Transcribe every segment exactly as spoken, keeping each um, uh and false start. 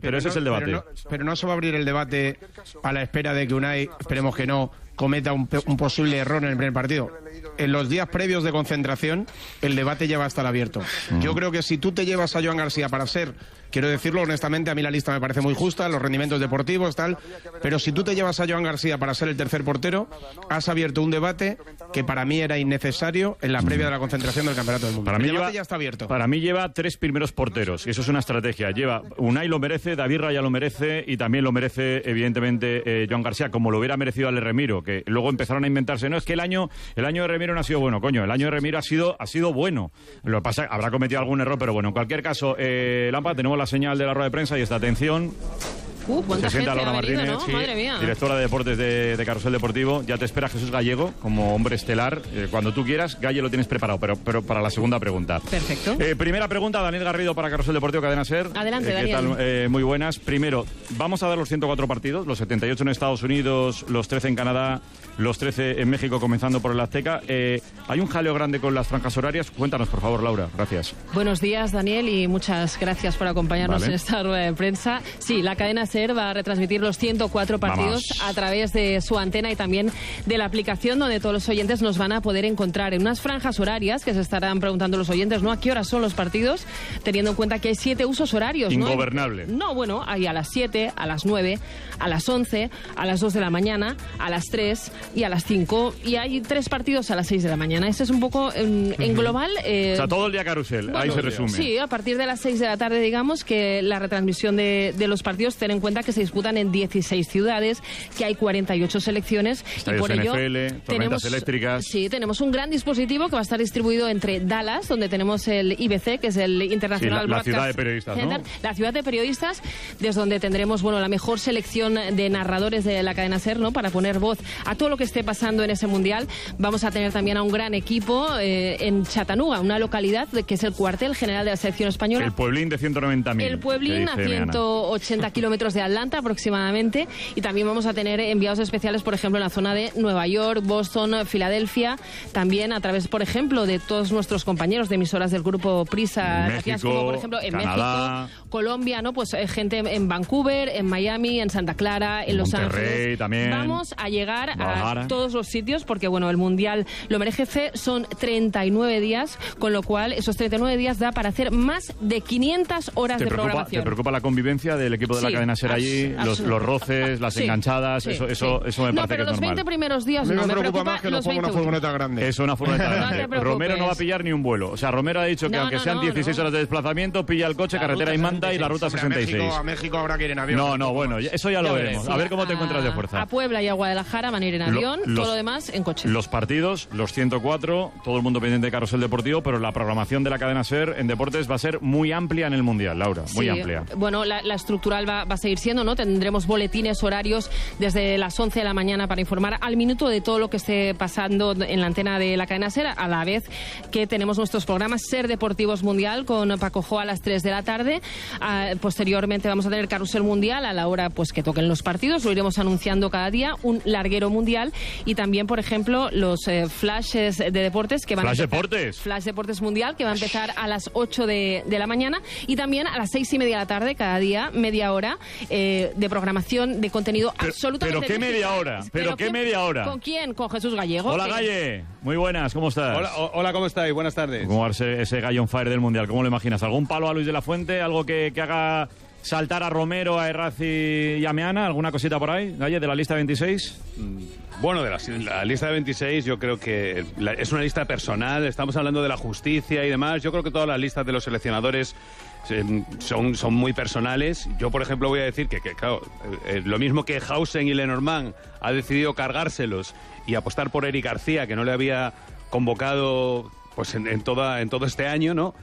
pero ese no, es el debate. Pero no, pero no se va a abrir el debate a la espera de que Unai, esperemos que no, cometa un, un posible error en el primer partido. En los días previos de concentración, el debate ya va a estar abierto. Mm. Yo creo que si tú te llevas a Joan García para ser, quiero decirlo honestamente, a mí la lista me parece muy justa, los rendimientos deportivos, tal, pero si tú te llevas a Joan García para ser el tercer portero, has abierto un debate que para mí era innecesario en la previa de la concentración del Campeonato del Mundo. Para el mí debate lleva, ya está abierto. Para mí lleva tres primeros porteros, y eso es una estrategia. Lleva Unai lo merece, David Raya lo merece, y también lo merece, evidentemente, eh, Joan García, como lo hubiera merecido Ale Remiro, que luego empezaron a inventarse, no, es que el año el año de Remiro no ha sido bueno, coño, el año de Remiro ha sido ha sido bueno. Lo que pasa, habrá cometido algún error, pero bueno, en cualquier caso, eh, Lampa, tenemos la señal de la rueda de prensa y esta atención. Uh, cuánta Se sienta gente Laura ha venido, Martínez, ¿no? sí, Madre mía. directora de deportes de, de Carrusel Deportivo. Ya te espera Jesús Gallego como hombre estelar. Eh, cuando tú quieras, Galle lo tienes preparado, pero, pero para la segunda pregunta. Perfecto. Eh, primera pregunta, Daniel Garrido para Carrusel Deportivo, Cadena SER. Adelante, eh, ¿qué Daniel. tal? Eh, muy buenas. Primero, vamos a dar los ciento cuatro partidos, los setenta y ocho en Estados Unidos, los trece en Canadá, los trece en México, comenzando por el Azteca. Eh, ¿Hay un jaleo grande con las franjas horarias? Cuéntanos, por favor, Laura. Gracias. Buenos días, Daniel, y muchas gracias por acompañarnos Vale. en esta rueda de prensa. Sí, la cadena SER va a retransmitir los ciento cuatro partidos Vamos. a través de su antena y también de la aplicación, donde todos los oyentes nos van a poder encontrar en unas franjas horarias que se estarán preguntando los oyentes, ¿no? ¿A qué horas son los partidos? Teniendo en cuenta que hay siete usos horarios, ¿no? Ingobernable. No, bueno, hay a las siete, a las nueve, a las once, a las dos de la mañana, a las tres y a las cinco. Y hay tres partidos a las seis de la mañana. Este es un poco en, en global. Eh, O sea, todo el día Carrusel, bueno, ahí se resume. Sí, a partir de las seis de la tarde, digamos, que la retransmisión de, de los partidos, ten en cuenta que se disputan en dieciséis ciudades, que hay cuarenta y ocho selecciones. Estadios y por N ello F L, tormentas tenemos, eléctricas. Sí, tenemos un gran dispositivo que va a estar distribuido entre Dallas, donde tenemos el I B C, que es el International Sí, la- la Broadcast ciudad de periodistas, ¿no? Center, la ciudad de periodistas, desde donde tendremos, bueno, la mejor selección de narradores de la cadena SER, ¿no? Para poner voz a todo lo que esté pasando en ese mundial. Vamos a tener también a un gran equipo eh, en Chattanooga, una localidad de, que es el cuartel general de la selección española. El Pueblín de ciento noventa mil. El Pueblín, a ciento ochenta kilómetros de Atlanta aproximadamente, y también vamos a tener enviados especiales, por ejemplo, en la zona de Nueva York, Boston, Filadelfia, también a través, por ejemplo, de todos nuestros compañeros de emisoras del grupo Prisa, México, como por ejemplo en Canadá. México, Colombia, ¿no? Pues eh, gente en Vancouver, en Miami, en Santa Clara, en Los Monterrey Ángeles. también. Vamos a llegar Guadalajara. a todos los sitios porque, bueno, el Mundial lo merece, son treinta y nueve días, con lo cual esos treinta y nueve días da para hacer más de quinientas horas ¿Te de preocupa, programación. ¿Te preocupa la convivencia del equipo de la Sí, cadena SER allí? abs- Los, abs- los roces, las Sí, enganchadas, sí, eso, sí. eso, eso me No, parece pero que los es normal. veinte primeros días Me no, me preocupa preocupa más que nos los ponga una veinte últimos. furgoneta grande. Es una furgoneta No te grande. preocupes. Romero no va a pillar ni un vuelo. O sea, Romero ha dicho que No, aunque no, sean no, dieciséis no. horas de desplazamiento, pilla el coche, carretera y manda y la ruta Hombre, sesenta y A seis. México, a México habrá que ir en avión. No, no, bueno, ya- eso ya lo Ya veremos. veremos. A ver cómo te encuentras de fuerza. A Puebla y a Guadalajara van a ir en Lo- avión, los- todo lo demás en coche. Los partidos, los ciento cuatro, todo el mundo pendiente de Carrusel Deportivo, pero la programación de la cadena SER en deportes va a ser muy amplia en el Mundial, Laura, muy Sí, amplia. Bueno, la, la estructural va, va a seguir siendo, ¿no? Tendremos boletines horarios desde las once de la mañana para informar al minuto de todo lo que esté pasando en la antena de la cadena SER, a la vez que tenemos nuestros programas SER Deportivos Mundial con Paco Jo a las tres de la tarde. Ah, posteriormente vamos a tener Carrusel Mundial a la hora pues que toquen los partidos, lo iremos anunciando cada día, un larguero mundial y también, por ejemplo, los eh, flashes de deportes que van Flash a empezar- Deportes. Flash Deportes Mundial, que va a empezar a las ocho de, de la mañana y también a las seis y media de la tarde, cada día, media hora eh, de programación de contenido Pero- absolutamente pero ¿qué media digital. hora? ¿Pero qué qué- media hora? ¿Con quién? Con Jesús Gallego. Hola, que- Galle. Muy buenas, ¿cómo estás? Hola, o- hola, ¿cómo estáis? Buenas tardes. ¿Cómo va ese, ese gallo on fire del Mundial? ¿Cómo lo imaginas? ¿Algún palo a Luis de la Fuente? ¿Algo que, que haga saltar a Romero, a Errazi y a Meana? ¿Alguna cosita por ahí, Galle, de la lista veintiséis? Bueno, de la, la lista de veintiséis yo creo que la- es una lista personal, estamos hablando de la justicia y demás. Yo creo que todas las listas de los seleccionadores eh, son, son muy personales. Yo, por ejemplo, voy a decir que, que claro, eh, eh, lo mismo que Hausen y Lenormand ha decidido cargárselos y apostar por Eric García, que no le había convocado pues en, en, toda, en todo este año, ¿no?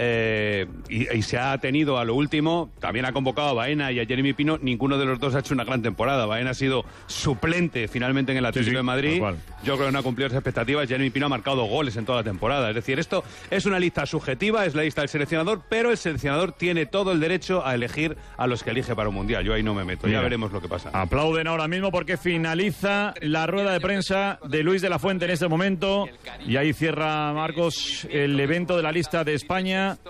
Eh, y, y se ha tenido a lo último, también ha convocado a Baena y a Jeremy Pino. Ninguno de los dos ha hecho una gran temporada. Baena ha sido suplente finalmente en el Atlético Sí, sí, de Madrid. tal cual. Yo creo que no ha cumplido las expectativas. Jeremy Pino ha marcado dos goles en toda la temporada. Es decir, esto es una lista subjetiva, es la lista del seleccionador, pero el seleccionador tiene todo el derecho a elegir a los que elige para un mundial. Yo ahí no me meto, Mira. ya veremos lo que pasa. Aplauden ahora mismo porque finaliza la rueda de prensa de Luis de la Fuente en este momento y ahí cierra Marcos el evento de la lista de España.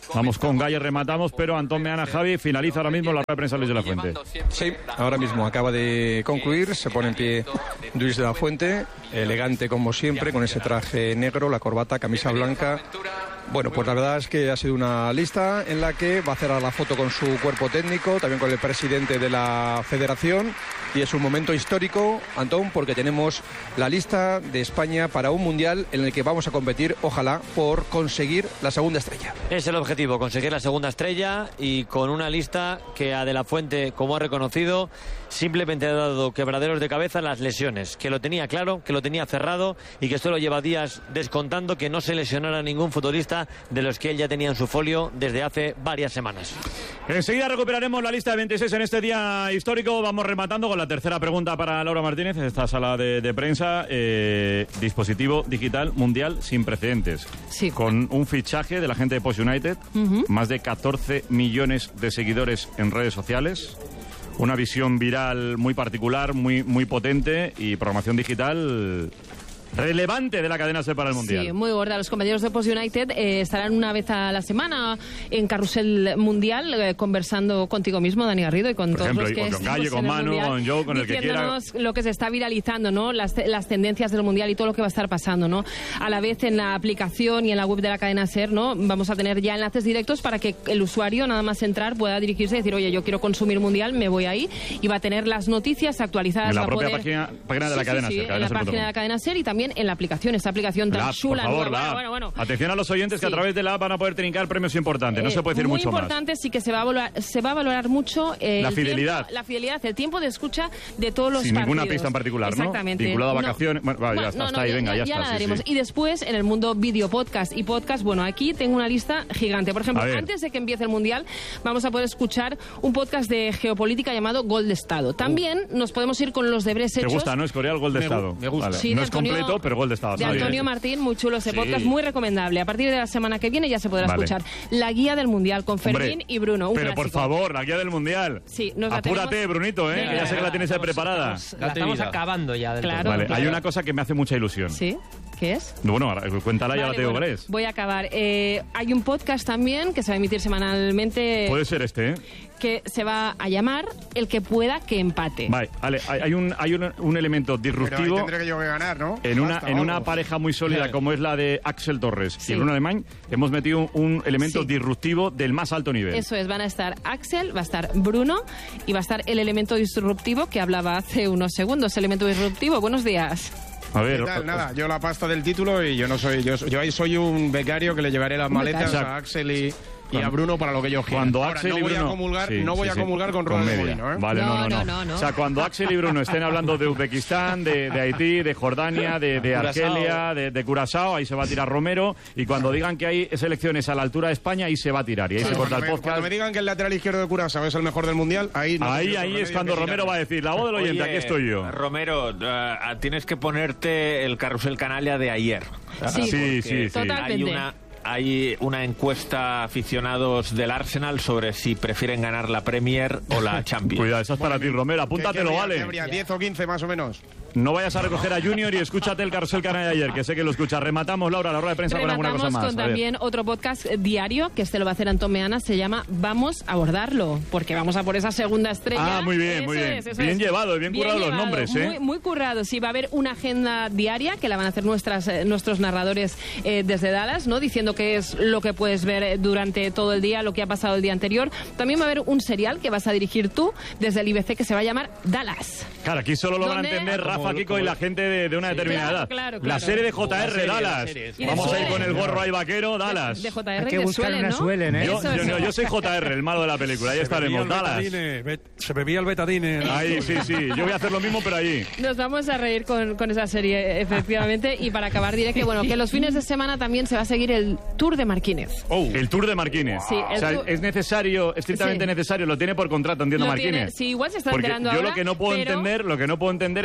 Vamos con Galle, rematamos, pero Antón Meana, Javi, finaliza ahora mismo la rueda de prensa Luis de la Fuente. Sí, ahora mismo acaba de concluir, se pone en pie Luis de la Fuente, elegante como siempre, con ese traje negro, la corbata, camisa blanca. Bueno, pues la verdad es que ha sido una lista en la que va a hacer la foto con su cuerpo técnico, también con el presidente de la federación, y es un momento histórico, Antón, porque tenemos la lista de España para un mundial en el que vamos a competir, ojalá, por conseguir la segunda estrella. Es el objetivo, conseguir la segunda estrella, y con una lista que a De la Fuente, como ha reconocido, simplemente ha dado quebraderos de cabeza las lesiones, que lo tenía claro, que lo tenía cerrado y que solo lleva días descontando que no se lesionara ningún futbolista de los que él ya tenía en su folio desde hace varias semanas. Enseguida recuperaremos la lista de veintiséis en este día histórico. Vamos rematando con la tercera pregunta para Laura Martínez en esta sala de, de prensa. Eh, dispositivo digital mundial sin precedentes. Sí. Con un fichaje de la gente de Post United, uh-huh. más de catorce millones de seguidores en redes sociales, una visión viral muy particular, muy, muy potente y programación digital relevante de la cadena SER para el Mundial. Sí, muy gorda. Los compañeros de Post United eh, estarán una vez a la semana en Carrusel Mundial eh, conversando contigo mismo, Dani Garrido, y con Por todos ejemplo, los que con Galle, con Manu, mundial, con Joe, con el que quiera. Lo que se está viralizando, ¿no? Las, las tendencias del Mundial y todo lo que va a estar pasando, ¿no? A la vez en la aplicación y en la web de la cadena SER, ¿no? Vamos a tener ya enlaces directos para que el usuario, nada más entrar, pueda dirigirse y decir, oye, yo quiero consumir Mundial, me voy ahí, y va a tener las noticias actualizadas. En la va propia a poder... página, página de sí, la cadena sí, sí, SER. en la página de la cadena SER y también en la aplicación. Esta aplicación tan la app, chula. por favor, ¿no? la bueno, app. bueno, bueno. Atención a los oyentes que sí. a través de la app van a poder trincar premios importantes. No eh, se puede decir muy mucho importante, más. sí que se va a valorar, se va a valorar mucho eh, la el fidelidad. Tiempo, la fidelidad, el tiempo de escucha de todos los Sin partidos. ninguna pista en particular, ¿no? Exactamente. Vinculado a No. vacaciones. Bueno, vale, Bueno, ya está, no, está no, ahí, ya, venga, ya, ya está. la Sí, daremos. sí. Y después, en el mundo video podcast y podcast, bueno, aquí tengo una lista gigante. Por ejemplo, antes de que empiece el Mundial, vamos a poder escuchar un podcast de geopolítica llamado Gol de Estado. También uh. nos podemos ir con los deberes hechos. ¿Te gusta, no? Escoria el Gol de me, Estado. Me gusta. Vale. Sí, no de es Antonio, completo, pero Gol de Estado. De está Antonio bien. Martín, muy chulo ese Sí. podcast, muy recomendable. A partir de la semana que viene ya se podrá Vale. escuchar la guía del Mundial con Fermín Hombre, y Bruno. Un pero por clásico. favor, la guía del Mundial. Sí, nos la Apúrate, tenemos... Brunito, ¿eh? Venga, que ya sé que la tienes ahí preparada. Estamos, la estamos acabando ya. Del Claro. todo. Vale, claro. hay una cosa que me hace mucha ilusión. ¿Sí? ¿Qué es? Bueno, ahora, cuéntala, ya Vale, la tengo bueno, cuál es. voy a acabar. Eh, hay un podcast también que se va a emitir semanalmente Puede ser este, ¿eh? que se va a llamar El que pueda que empate. Vale, vale, hay, hay un, hay un, un elemento Pero ahí disruptivo tendré que yo que ganar, ¿no? en una, Basta, en una vamos. pareja muy sólida como es la de Axel Torres Sí. y Bruno Alemán. Hemos metido un, un elemento Sí. disruptivo del más alto nivel. Eso es, van a estar Axel, va a estar Bruno y va a estar el elemento disruptivo que hablaba hace unos segundos. Elemento disruptivo, buenos días. A ver, ¿Qué tal? Nada, yo la pasta del título y yo no soy, yo, yo ahí soy un becario que le llevaré las Un maletas becario. a Axel y, y a Bruno para lo que yo quiera. Cuando Ahora, Axel no y voy Bruno a comulgar, sí, no voy sí, a sí. comulgar con rueda de media. molino, ¿eh? Vale, no No, no, no, no, no, no. O sea, cuando Axel y Bruno estén hablando de Uzbekistán, de, de Haití, de Jordania, de, de Argelia, de, de Curazao, ahí se va a tirar Romero. Y cuando digan que hay selecciones a la altura de España, ahí se va a tirar. Y ahí se corta Cuando el me, podcast. cuando me digan que el lateral izquierdo de Curazao es el mejor del mundial, ahí no Ahí, tengo ahí remedio es cuando que Romero tirarme. va a decir, la voz del oyente, Oye, aquí estoy yo. Romero, uh, tienes que ponerte el carrusel canalia de ayer. Sí, Sí, sí, sí. Totalmente. Hay una, hay una encuesta aficionados del Arsenal sobre si prefieren ganar la Premier o la Champions. Cuidado, esa es para ti, Romero. ¿Qué- qué Apúntatelo, habría- vale. qué habría, diez o quince más o menos. No vayas a recoger a Junior y escúchate el carrusel canal de ayer, que sé que lo escuchas. Rematamos, Laura, la rueda de prensa con alguna cosa Rematamos más. con A ver. también otro podcast diario, que este lo va a hacer Antón Meana, se llama Vamos a abordarlo, porque vamos a por esa segunda estrella. Ah, muy bien, Eso muy bien. es, eso Bien es. llevado, bien currado los llevado, nombres, ¿eh? Muy, muy currado, sí, va a haber una agenda diaria que la van a hacer nuestras, eh, nuestros narradores eh, desde Dallas, ¿no? Diciendo qué es lo que puedes ver eh, durante todo el día, lo que ha pasado el día anterior. También va a haber un serial que vas a dirigir tú desde el I B C que se va a llamar Dallas. Claro, aquí solo lo van a ¿Dónde? entender Rafa, Kiko y la gente de, de una determinada Claro, edad. claro, La claro. serie de J R, serie, la Dallas. serie, sí. Vamos Y de ahí con el Suelen. gorro ahí vaquero, Dallas. De J R Hay y que de buscar Suelen, una ¿no? Suelen, ¿eh? Yo, Eso yo, es. no, yo soy J R, el malo de la película. Ahí estaremos, Dallas. Se bebía el betadine. Ahí, sí, sí. Yo voy a hacer lo mismo, pero allí. Nos vamos a reír con, con esa serie, efectivamente. Y para acabar diré que, bueno, que los fines de semana también se va a seguir el Tour de Marquínez. El Tour de Marquínez. Sí, el o sea, tour- es necesario, estrictamente Sí. necesario, lo tiene por contrato, entiendo Lo Marquínez. tiene- sí, igual se está Porque enterando yo ahora, lo que no puedo pero- entender, lo que no puedo entender es que Marquínez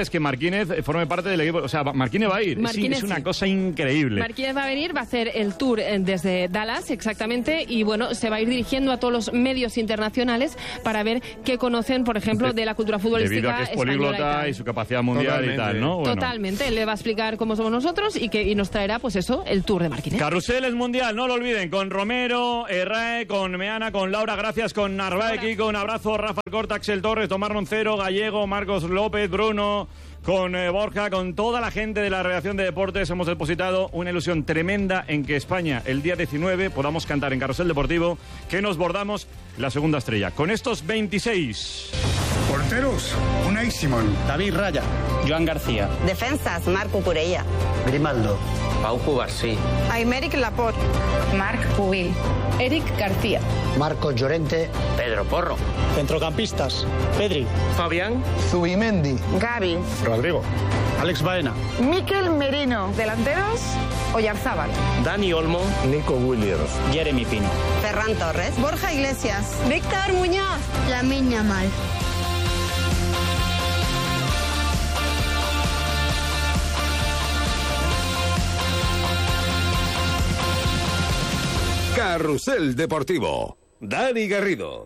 Martínez forme parte del equipo. O sea, Martínez va a ir. Martínez, es, es una sí. cosa increíble. Martínez va a venir, va a hacer el tour desde Dallas, exactamente, y bueno, se va a ir dirigiendo a todos los medios internacionales para ver qué conocen, por ejemplo, de la cultura futbolística Debido a que es políglota y, y su capacidad mundial Totalmente. y tal, ¿no? Bueno. Totalmente. Él le va a explicar cómo somos nosotros y que y nos traerá, pues eso, el tour de Martínez. Carrusel es mundial, no lo olviden, con Romero, Errae, con Meana, con Laura, gracias, con Narváez, con un abrazo, Rafa Corta, Axel Torres, Tomás Roncero, Gallego, Marcos López, Bruno, con eh, Borja, con toda la gente de la redacción de deportes. Hemos depositado una ilusión tremenda en que España, el día diecinueve, podamos cantar en Carrusel Deportivo que nos bordamos la segunda estrella. Con estos veintiséis... Porteros, Unai Simón, David Raya, Joan García. Defensas, Marc Cucurella, Grimaldo, Pau Cubarsí, Aymeric Laporte, Marc Pubil, Eric García, Marcos Llorente, Pedro Porro. Centrocampistas, Pedri, Fabián, Zubimendi, Gavi, Rodrigo, Alex Baena, Mikel Merino. Delanteros, Oyarzábal, Dani Olmo, Nico Williams, Jeremy Pino, Ferran Torres, Borja Iglesias, Víctor Muñoz, Lamine Yamal. Carrusel Deportivo. Dani Garrido.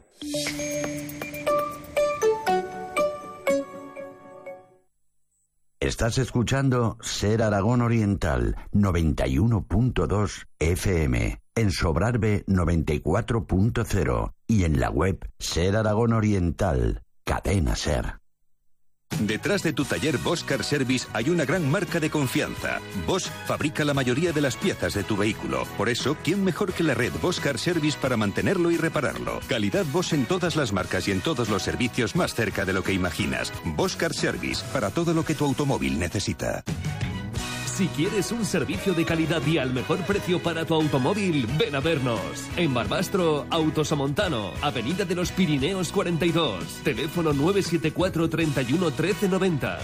Estás escuchando Ser Aragón Oriental noventa y uno punto dos F M, en Sobrarbe noventa y cuatro punto cero y en la web Ser Aragón Oriental, Cadena Ser. Detrás de tu taller Bosch Car Service hay una gran marca de confianza. Bosch fabrica la mayoría de las piezas de tu vehículo. Por eso, ¿quién mejor que la red Bosch Car Service para mantenerlo y repararlo? Calidad Bosch en todas las marcas y en todos los servicios más cerca de lo que imaginas. Bosch Car Service, para todo lo que tu automóvil necesita. Si quieres un servicio de calidad y al mejor precio para tu automóvil, ven a vernos. En Barbastro, Autosomontano, Avenida de los Pirineos cuarenta y dos. Teléfono nueve siete cuatro, treinta y uno, trece noventa.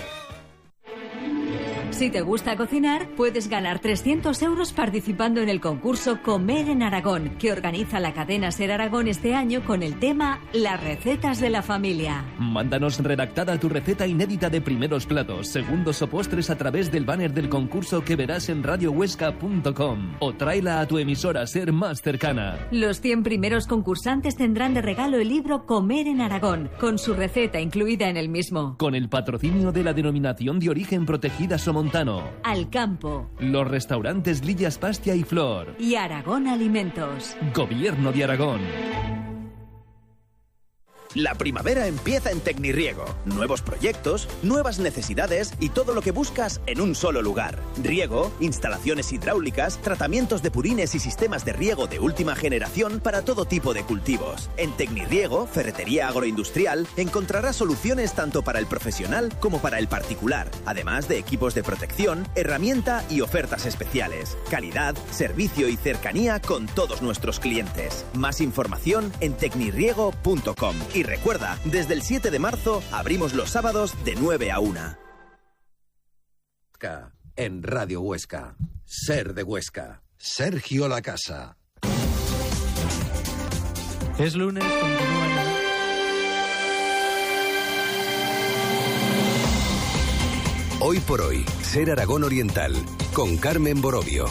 Si te gusta cocinar, puedes ganar trescientos euros participando en el concurso Comer en Aragón, que organiza la cadena Ser Aragón este año con el tema Las recetas de la familia. Mándanos redactada tu receta inédita de primeros platos, segundos o postres a través del banner del concurso que verás en radio huesca punto com o tráela a tu emisora Ser más cercana. Los cien primeros concursantes tendrán de regalo el libro Comer en Aragón, con su receta incluida en el mismo. Con el patrocinio de la Denominación de Origen Protegida Somontano, Al Campo, los restaurantes Lillas Pastia y Flor y Aragón Alimentos. Gobierno de Aragón. La primavera empieza en Tecnirriego. Nuevos proyectos, nuevas necesidades y todo lo que buscas en un solo lugar. Riego, instalaciones hidráulicas, tratamientos de purines y sistemas de riego de última generación para todo tipo de cultivos. En Tecnirriego, ferretería agroindustrial, encontrarás soluciones tanto para el profesional como para el particular, además de equipos de protección, herramienta y ofertas especiales. Calidad, servicio y cercanía con todos nuestros clientes. Más información en tecnirriego punto com. Y recuerda, desde el siete de marzo abrimos los sábados de nueve a una. En Radio Huesca. Ser de Huesca. Sergio Lacasa. Es lunes, continúan. Hoy por hoy, Ser Aragón Oriental, con Carmen Borovio.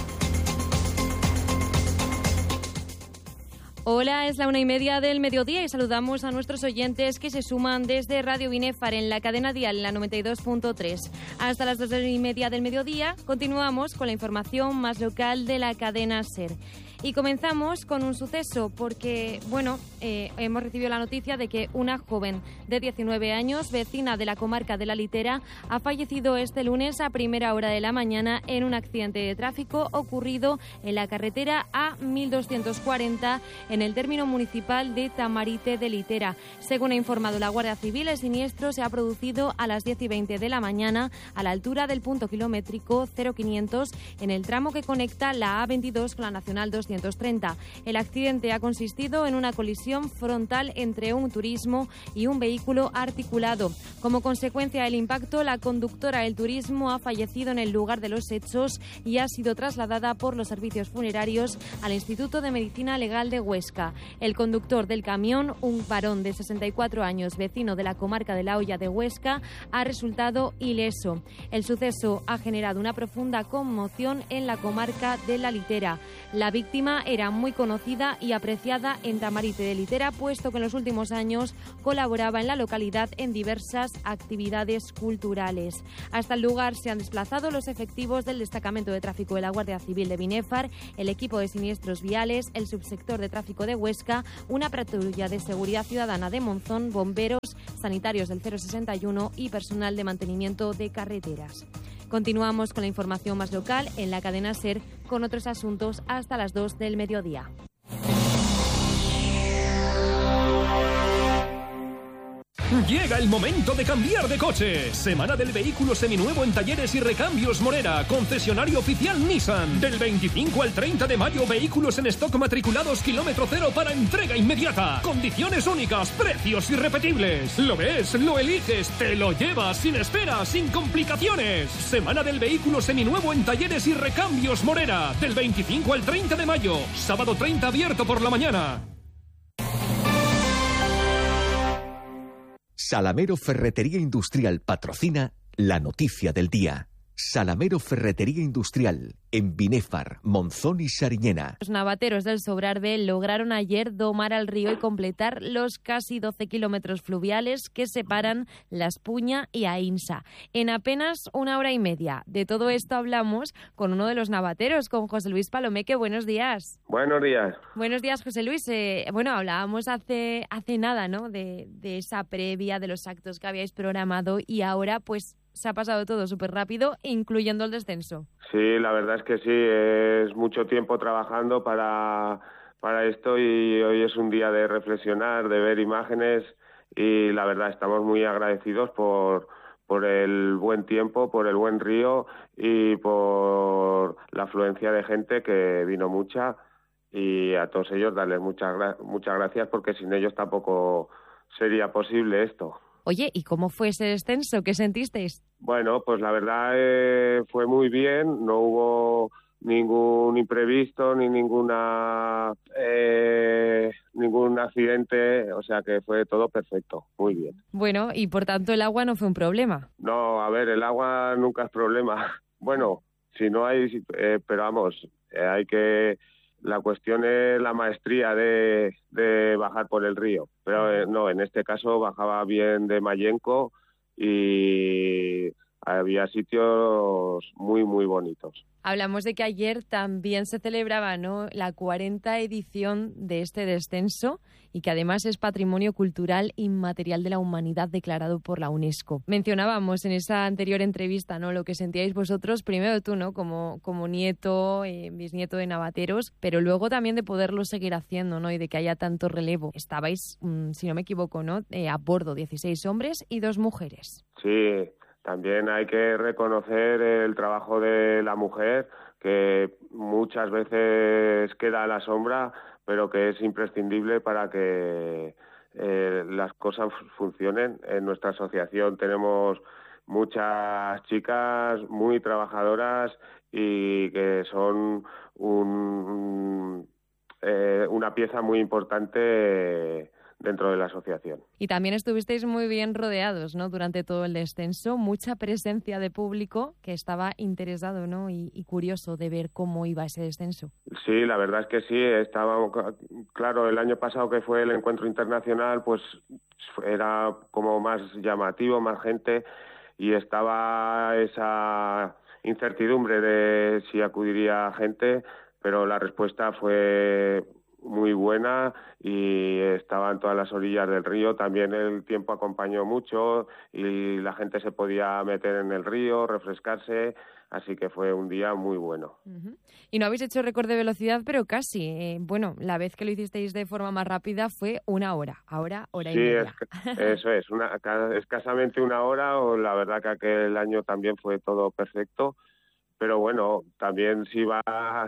Hola, es la una y media del mediodía y saludamos a nuestros oyentes que se suman desde Radio Binefar en la cadena dial, la noventa y dos punto tres. Hasta las dos y media del mediodía continuamos con la información más local de la cadena SER. Y comenzamos con un suceso porque, bueno, eh, hemos recibido la noticia de que una joven de diecinueve años, vecina de la comarca de La Litera, ha fallecido este lunes a primera hora de la mañana en un accidente de tráfico ocurrido en la carretera A mil doscientos cuarenta en el término municipal de Tamarite de Litera. Según ha informado la Guardia Civil, el siniestro se ha producido a las diez y veinte de la mañana a la altura del punto kilométrico cero quinientos en el tramo que conecta la A veintidós con la Nacional doscientos doscientos treinta. El accidente ha consistido en una colisión frontal entre un turismo y un vehículo articulado. Como consecuencia del impacto, la conductora del turismo ha fallecido en el lugar de los hechos y ha sido trasladada por los servicios funerarios al Instituto de Medicina Legal de Huesca. El conductor del camión, un varón de sesenta y cuatro años, vecino de la comarca de La Hoya de Huesca, ha resultado ileso. El suceso ha generado una profunda conmoción en la comarca de La Litera. La víctima era muy conocida y apreciada en Tamarite de Litera, puesto que en los últimos años colaboraba en la localidad en diversas actividades culturales. Hasta el lugar se han desplazado los efectivos del Destacamento de Tráfico de la Guardia Civil de Binefar, el equipo de siniestros viales, el subsector de tráfico de Huesca, una patrulla de seguridad ciudadana de Monzón, bomberos, sanitarios del cero sesenta y uno y personal de mantenimiento de carreteras. Continuamos con la información más local en la cadena SER con otros asuntos hasta las dos del mediodía. Llega el momento de cambiar de coche. Semana del vehículo seminuevo en Talleres y Recambios Morera, concesionario oficial Nissan. Del veinticinco al treinta de mayo, vehículos en stock matriculados kilómetro cero para entrega inmediata. Condiciones únicas, precios irrepetibles. Lo ves, lo eliges, te lo llevas sin espera, sin complicaciones. Semana del vehículo seminuevo en Talleres y Recambios Morera. Del veinticinco al treinta de mayo. Sábado treinta abierto por la mañana. Salamero Ferretería Industrial patrocina la noticia del día. Salamero Ferretería Industrial, en Binefar, Monzón y Sariñena. Los navateros del Sobrarbe lograron ayer domar al río y completar los casi doce kilómetros fluviales que separan La Espuña y Aínsa en apenas una hora y media. De todo esto hablamos con uno de los navateros, con José Luis Palomeque. Buenos días. Buenos días. Buenos días, José Luis. Eh, bueno, hablábamos hace, hace nada, ¿no?, de, de esa previa, de los actos que habíais programado y ahora, pues, se ha pasado todo súper rápido, incluyendo el descenso. Sí, la verdad es que sí, es mucho tiempo trabajando para, para esto y hoy es un día de reflexionar, de ver imágenes y la verdad estamos muy agradecidos por, por el buen tiempo, por el buen río y por la afluencia de gente que vino mucha y a todos ellos darles muchas, muchas gracias porque sin ellos tampoco sería posible esto. Oye, ¿y cómo fue ese descenso? ¿Qué sentisteis? Bueno, pues la verdad eh, fue muy bien, no hubo ningún imprevisto ni ninguna eh, ningún accidente, o sea que fue todo perfecto, muy bien. Bueno, y por tanto el agua no fue un problema. No, a ver, el agua nunca es problema. Bueno, si no hay, eh, pero vamos, eh, hay que... La cuestión es la maestría de, de bajar por el río. Pero eh, no, en este caso bajaba bien de Mayenco y había sitios muy, muy bonitos. Hablamos de que ayer también se celebraba, ¿no?, la cuarenta edición de este descenso y que además es Patrimonio Cultural Inmaterial de la Humanidad declarado por la UNESCO. Mencionábamos en esa anterior entrevista, ¿no?, lo que sentíais vosotros, primero tú, ¿no?, como, como nieto, eh, bisnieto de navateros, pero luego también de poderlo seguir haciendo, ¿no?, y de que haya tanto relevo. Estabais, mmm, si no me equivoco, ¿no?, eh, a bordo dieciséis hombres y dos mujeres. Sí. También hay que reconocer el trabajo de la mujer, que muchas veces queda a la sombra, pero que es imprescindible para que eh, las cosas funcionen. En nuestra asociación tenemos muchas chicas muy trabajadoras y que son un, eh, una pieza muy importante dentro de la asociación. Y también estuvisteis muy bien rodeados, ¿no?, durante todo el descenso, mucha presencia de público que estaba interesado, ¿no?, y, y curioso de ver cómo iba ese descenso. Sí, la verdad es que sí, estaba claro, el año pasado que fue el encuentro internacional, pues era como más llamativo, más gente, y estaba esa incertidumbre de si acudiría gente, pero la respuesta fue muy buena y estaban todas las orillas del río. También el tiempo acompañó mucho y la gente se podía meter en el río, refrescarse, así que fue un día muy bueno. Uh-huh. Y no habéis hecho récord de velocidad, pero casi. Eh, bueno, la vez que lo hicisteis de forma más rápida fue una hora, ahora hora sí, y media. Es, eso es, una, escasamente una hora, o la verdad que aquel año también fue todo perfecto, pero bueno, también si vas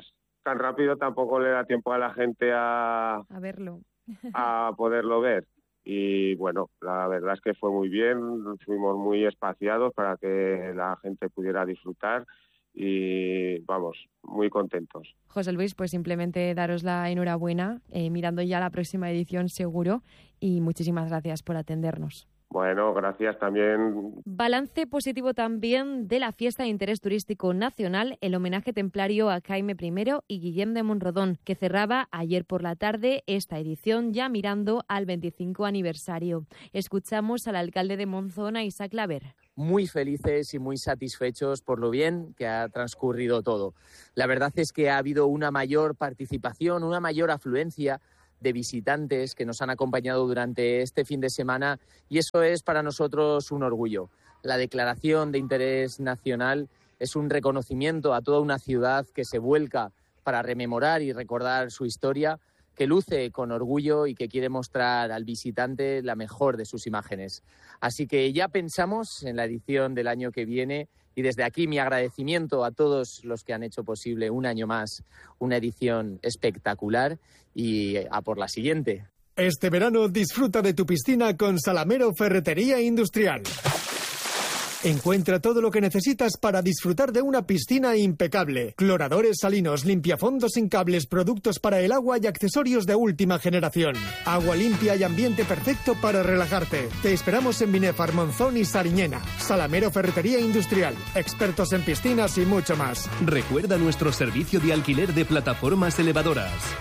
tan rápido tampoco le da tiempo a la gente a, a verlo, a poderlo ver. Y bueno, la verdad es que fue muy bien, fuimos muy espaciados para que la gente pudiera disfrutar y vamos, muy contentos. José Luis, pues simplemente daros la enhorabuena, eh, mirando ya la próxima edición seguro, y muchísimas gracias por atendernos. Bueno, gracias también. Balance positivo también de la fiesta de interés turístico nacional, el homenaje templario a Jaime primero y Guillem de Monrodón, que cerraba ayer por la tarde esta edición, ya mirando al veinticinco aniversario. Escuchamos al alcalde de Monzón, a Isaac Laver. Muy felices y muy satisfechos por lo bien que ha transcurrido todo. La verdad es que ha habido una mayor participación, una mayor afluencia de visitantes que nos han acompañado durante este fin de semana, y eso es para nosotros un orgullo. La declaración de interés nacional es un reconocimiento a toda una ciudad que se vuelca para rememorar y recordar su historia, que luce con orgullo y que quiere mostrar al visitante la mejor de sus imágenes. Así que ya pensamos en la edición del año que viene, y desde aquí mi agradecimiento a todos los que han hecho posible un año más una edición espectacular, y a por la siguiente. Este verano disfruta de tu piscina con Salamero Ferretería Industrial. Encuentra todo lo que necesitas para disfrutar de una piscina impecable. Cloradores salinos, limpiafondos sin cables, productos para el agua y accesorios de última generación. Agua limpia y ambiente perfecto para relajarte. Te esperamos en Binefar, Monzón y Sariñena. Salamero Ferretería Industrial. Expertos en piscinas y mucho más. Recuerda nuestro servicio de alquiler de plataformas elevadoras.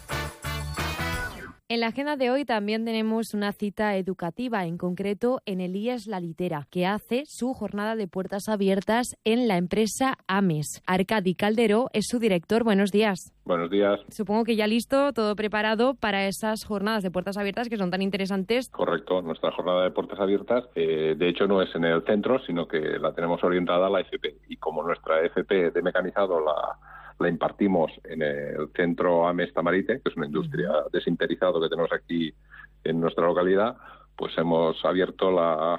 En la agenda de hoy también tenemos una cita educativa, en concreto en el I E S La Litera, que hace su jornada de puertas abiertas en la empresa AMES. Arcadi Caldero es su director. Buenos días. Buenos días. Supongo que ya listo, todo preparado para esas jornadas de puertas abiertas que son tan interesantes. Correcto, nuestra jornada de puertas abiertas, eh, de hecho no es en el centro, sino que la tenemos orientada a la F P. Y como nuestra F P de mecanizado la... la impartimos en el centro AMES Tamarite, que es una industria de sinterizado que tenemos aquí en nuestra localidad, pues hemos abierto la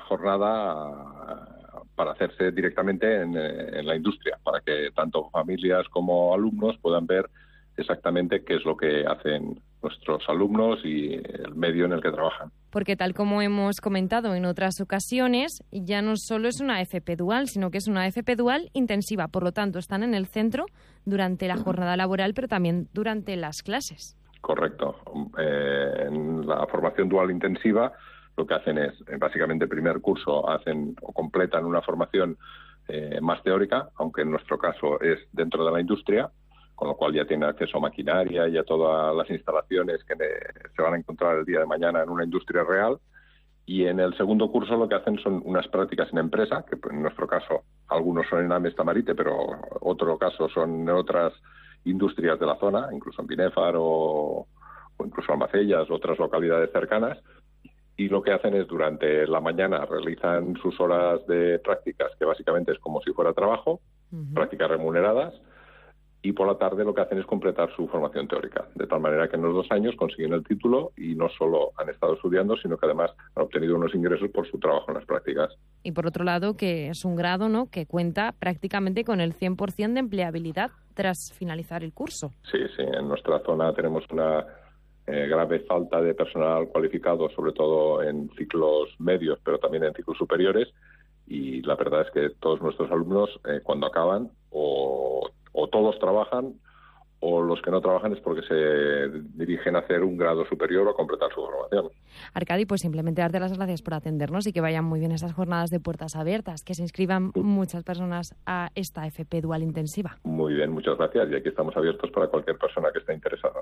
jornada para hacerse directamente en, en la industria, para que tanto familias como alumnos puedan ver exactamente qué es lo que hacen nuestros alumnos y el medio en el que trabajan. Porque tal como hemos comentado en otras ocasiones, ya no solo es una F P dual, sino que es una F P dual intensiva. Por lo tanto, están en el centro durante la jornada laboral, pero también durante las clases. Correcto. Eh, en la formación dual intensiva lo que hacen es, básicamente, el primer curso hacen o completan una formación eh, más teórica, aunque en nuestro caso es dentro de la industria, con lo cual ya tienen acceso a maquinaria y a todas las instalaciones que se van a encontrar el día de mañana en una industria real. Y en el segundo curso lo que hacen son unas prácticas en empresa, que en nuestro caso algunos son en AMES Tamarite, pero otro caso son en otras industrias de la zona, incluso en Binefar o, o incluso Almacellas, otras localidades cercanas. Y lo que hacen es, durante la mañana realizan sus horas de prácticas, que básicamente es como si fuera trabajo, uh-huh. prácticas remuneradas, y por la tarde lo que hacen es completar su formación teórica, de tal manera que en los dos años consiguen el título y no solo han estado estudiando, sino que además han obtenido unos ingresos por su trabajo en las prácticas. Y por otro lado, que es un grado, ¿no?, que cuenta prácticamente con el cien por ciento de empleabilidad tras finalizar el curso. Sí, sí, en nuestra zona tenemos una eh, grave falta de personal cualificado, sobre todo en ciclos medios, pero también en ciclos superiores, y la verdad es que todos nuestros alumnos, eh, cuando acaban, o o todos trabajan, o los que no trabajan es porque se dirigen a hacer un grado superior o a completar su formación. Arcadi, pues simplemente darte las gracias por atendernos y que vayan muy bien esas jornadas de puertas abiertas, que se inscriban muchas personas a esta F P dual intensiva. Muy bien, muchas gracias, y aquí estamos abiertos para cualquier persona que esté interesada.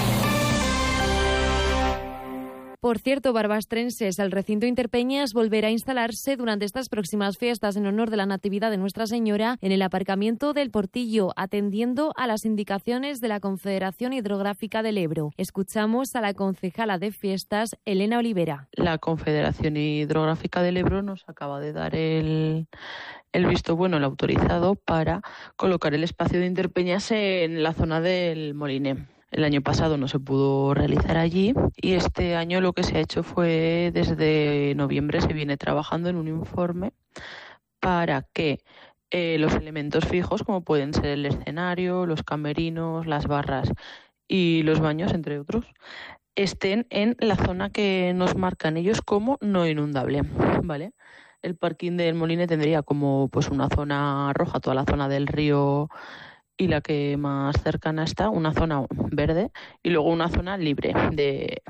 Por cierto, barbastrenses, el recinto Interpeñas volverá a instalarse durante estas próximas fiestas en honor de la Natividad de Nuestra Señora en el aparcamiento del Portillo, atendiendo a las indicaciones de la Confederación Hidrográfica del Ebro. Escuchamos a la concejala de fiestas, Elena Olivera. La Confederación Hidrográfica del Ebro nos acaba de dar el, el visto bueno, el autorizado, para colocar el espacio de Interpeñas en la zona del Moliné. El año pasado no se pudo realizar allí y este año lo que se ha hecho fue, desde noviembre se viene trabajando en un informe para que eh, los elementos fijos, como pueden ser el escenario, los camerinos, las barras y los baños, entre otros, estén en la zona que nos marcan ellos como no inundable, ¿vale? El parking del Moline tendría como pues una zona roja, toda la zona del río y la que más cercana está, una zona verde y luego una zona libre de,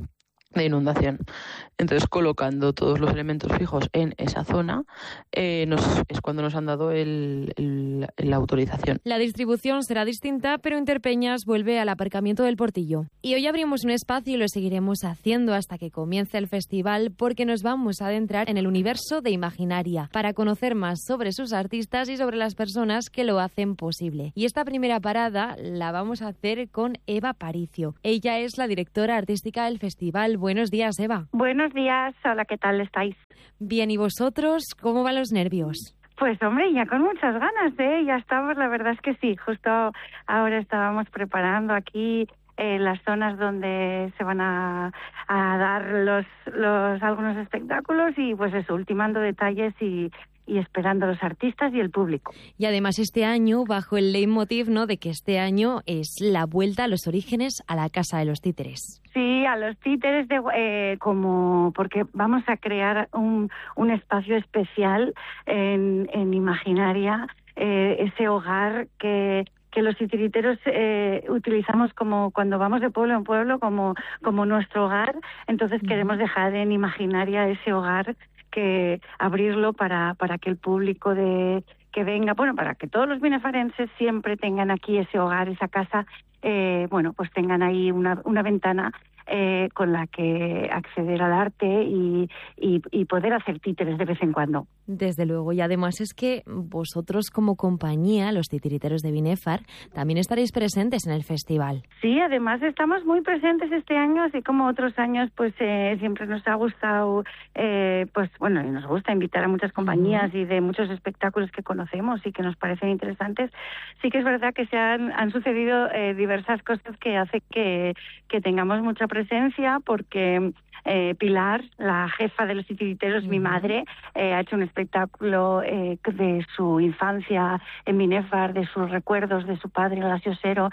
de inundación. Entonces, colocando todos los elementos fijos en esa zona, eh, nos, es cuando nos han dado el, el, la autorización. La distribución será distinta, pero Interpeñas vuelve al aparcamiento del Portillo. Y hoy abrimos un espacio y lo seguiremos haciendo hasta que comience el festival, porque nos vamos a adentrar en el universo de Imaginaria para conocer más sobre sus artistas y sobre las personas que lo hacen posible. Y esta primera parada la vamos a hacer con Eva Paricio. Ella es la directora artística del festival. Buenos días, Eva. Buenos días, hola, ¿qué tal estáis? Bien, ¿y vosotros? ¿Cómo van los nervios? Pues hombre, ya con muchas ganas, ¿eh? Ya estamos, la verdad es que sí, justo ahora estábamos preparando aquí eh, las zonas donde se van a, a dar los, los algunos espectáculos y pues eso, ultimando detalles y... y esperando a los artistas y el público. Y además este año, bajo el leitmotiv, ¿no?, de que este año es la vuelta a los orígenes, a la Casa de los Títeres. Sí, a los títeres, de, eh, como porque vamos a crear un, un espacio especial en, en Imaginaria, eh, ese hogar que... que los titiriteros eh, utilizamos como cuando vamos de pueblo en pueblo como, como nuestro hogar. Entonces uh-huh. queremos dejar en Imaginaria ese hogar, que abrirlo para, para que el público de que venga, bueno, para que todos los binefarenses siempre tengan aquí ese hogar, esa casa, eh, bueno, pues tengan ahí una, una ventana eh, con la que acceder al arte y, y, y poder hacer títeres de vez en cuando. Desde luego, y además es que vosotros como compañía, los titiriteros de Binefar, también estaréis presentes en el festival. Sí, además estamos muy presentes este año, así como otros años, pues eh, siempre nos ha gustado, eh, pues bueno, y nos gusta invitar a muchas compañías uh-huh. y de muchos espectáculos que conocemos y que nos parecen interesantes. Sí que es verdad que se han, han sucedido eh, diversas cosas que hacen que, que tengamos mucha presencia, porque eh, Pilar, la jefa de los titiriteros, uh-huh. mi madre, eh, ha hecho un espectáculo eh, de su infancia en Binefar, de sus recuerdos de su padre, Horacio Sero,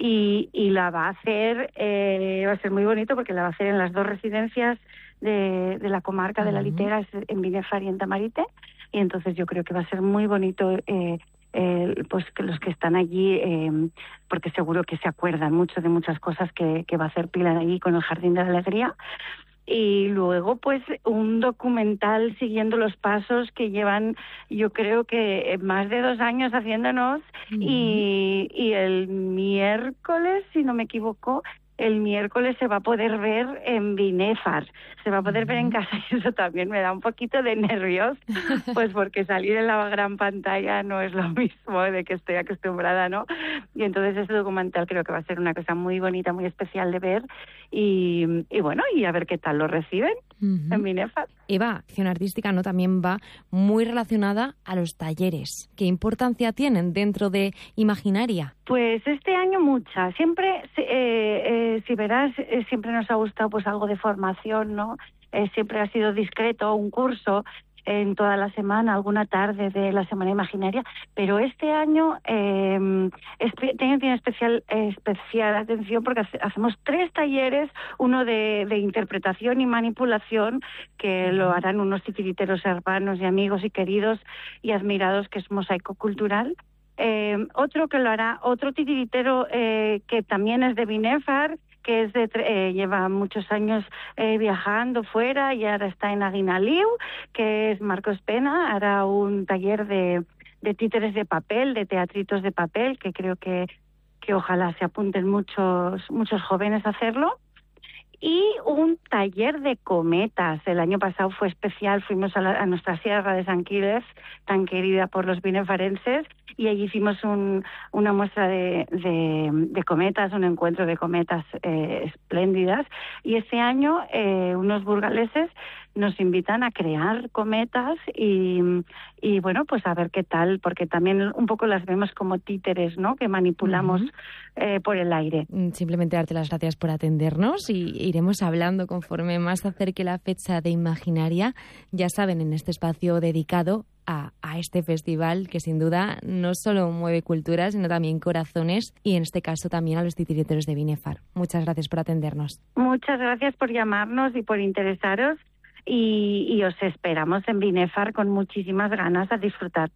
y, y la va a hacer, eh, va a ser muy bonito porque la va a hacer en las dos residencias de, de la comarca uh-huh. de la Litera, en Binefar y en Tamarite, y entonces yo creo que va a ser muy bonito eh, eh, pues que los que están allí, eh, porque seguro que se acuerdan mucho de muchas cosas que, que va a hacer Pilar allí con el Jardín de la Alegría. Y luego, pues, un documental siguiendo los pasos que llevan, yo creo que más de dos años haciéndonos. Uh-huh. y, y el miércoles, si no me equivoco, el miércoles se va a poder ver en Binefar, se va a poder uh-huh. ver en casa, y eso también me da un poquito de nervios, pues porque salir en la gran pantalla no es lo mismo de que estoy acostumbrada, ¿no? Y entonces ese documental creo que va a ser una cosa muy bonita, muy especial de ver, y, y bueno, y a ver qué tal lo reciben uh-huh. en Binefar. Eva, acción artística no también va muy relacionada a los talleres. ¿Qué importancia tienen dentro de Imaginaria? Pues este año mucha. Siempre, eh, eh, si verás, eh, siempre nos ha gustado pues algo de formación, ¿no? Eh, siempre ha sido discreto, un curso en toda la semana, alguna tarde de la Semana Imaginaria, pero este año eh, tiene, tiene especial, eh, especial atención porque hace, hacemos tres talleres, uno de, de interpretación y manipulación, que lo harán unos titiriteros hermanos y amigos y queridos y admirados, que es Mosaico Cultural. Eh, otro que lo hará otro titiritero eh, que también es de Binefar, que es de, eh, lleva muchos años eh, viajando fuera y ahora está en Aguinaliu, que es Marcos Pena, hará un taller de, de títeres de papel, de teatritos de papel, que creo que, que ojalá se apunten muchos, muchos jóvenes a hacerlo. Y un taller de cometas. El año pasado fue especial, fuimos a, la, a nuestra sierra de San Quílez, tan querida por los binefarenses, y allí hicimos un, una muestra de, de, de cometas, un encuentro de cometas eh, espléndidas. Y este año eh, unos burgaleses nos invitan a crear cometas y, y bueno, pues a ver qué tal, porque también un poco las vemos como títeres, ¿no?, que manipulamos uh-huh. eh, por el aire. Simplemente darte las gracias por atendernos y iremos hablando conforme más se acerque la fecha de Imaginaria. Ya saben, en este espacio dedicado a, a este festival que sin duda no solo mueve culturas, sino también corazones y en este caso también a los titiriteros de Binefar. Muchas gracias por atendernos. Muchas gracias por llamarnos y por interesaros y, y os esperamos en Binefar con muchísimas ganas a disfrutar.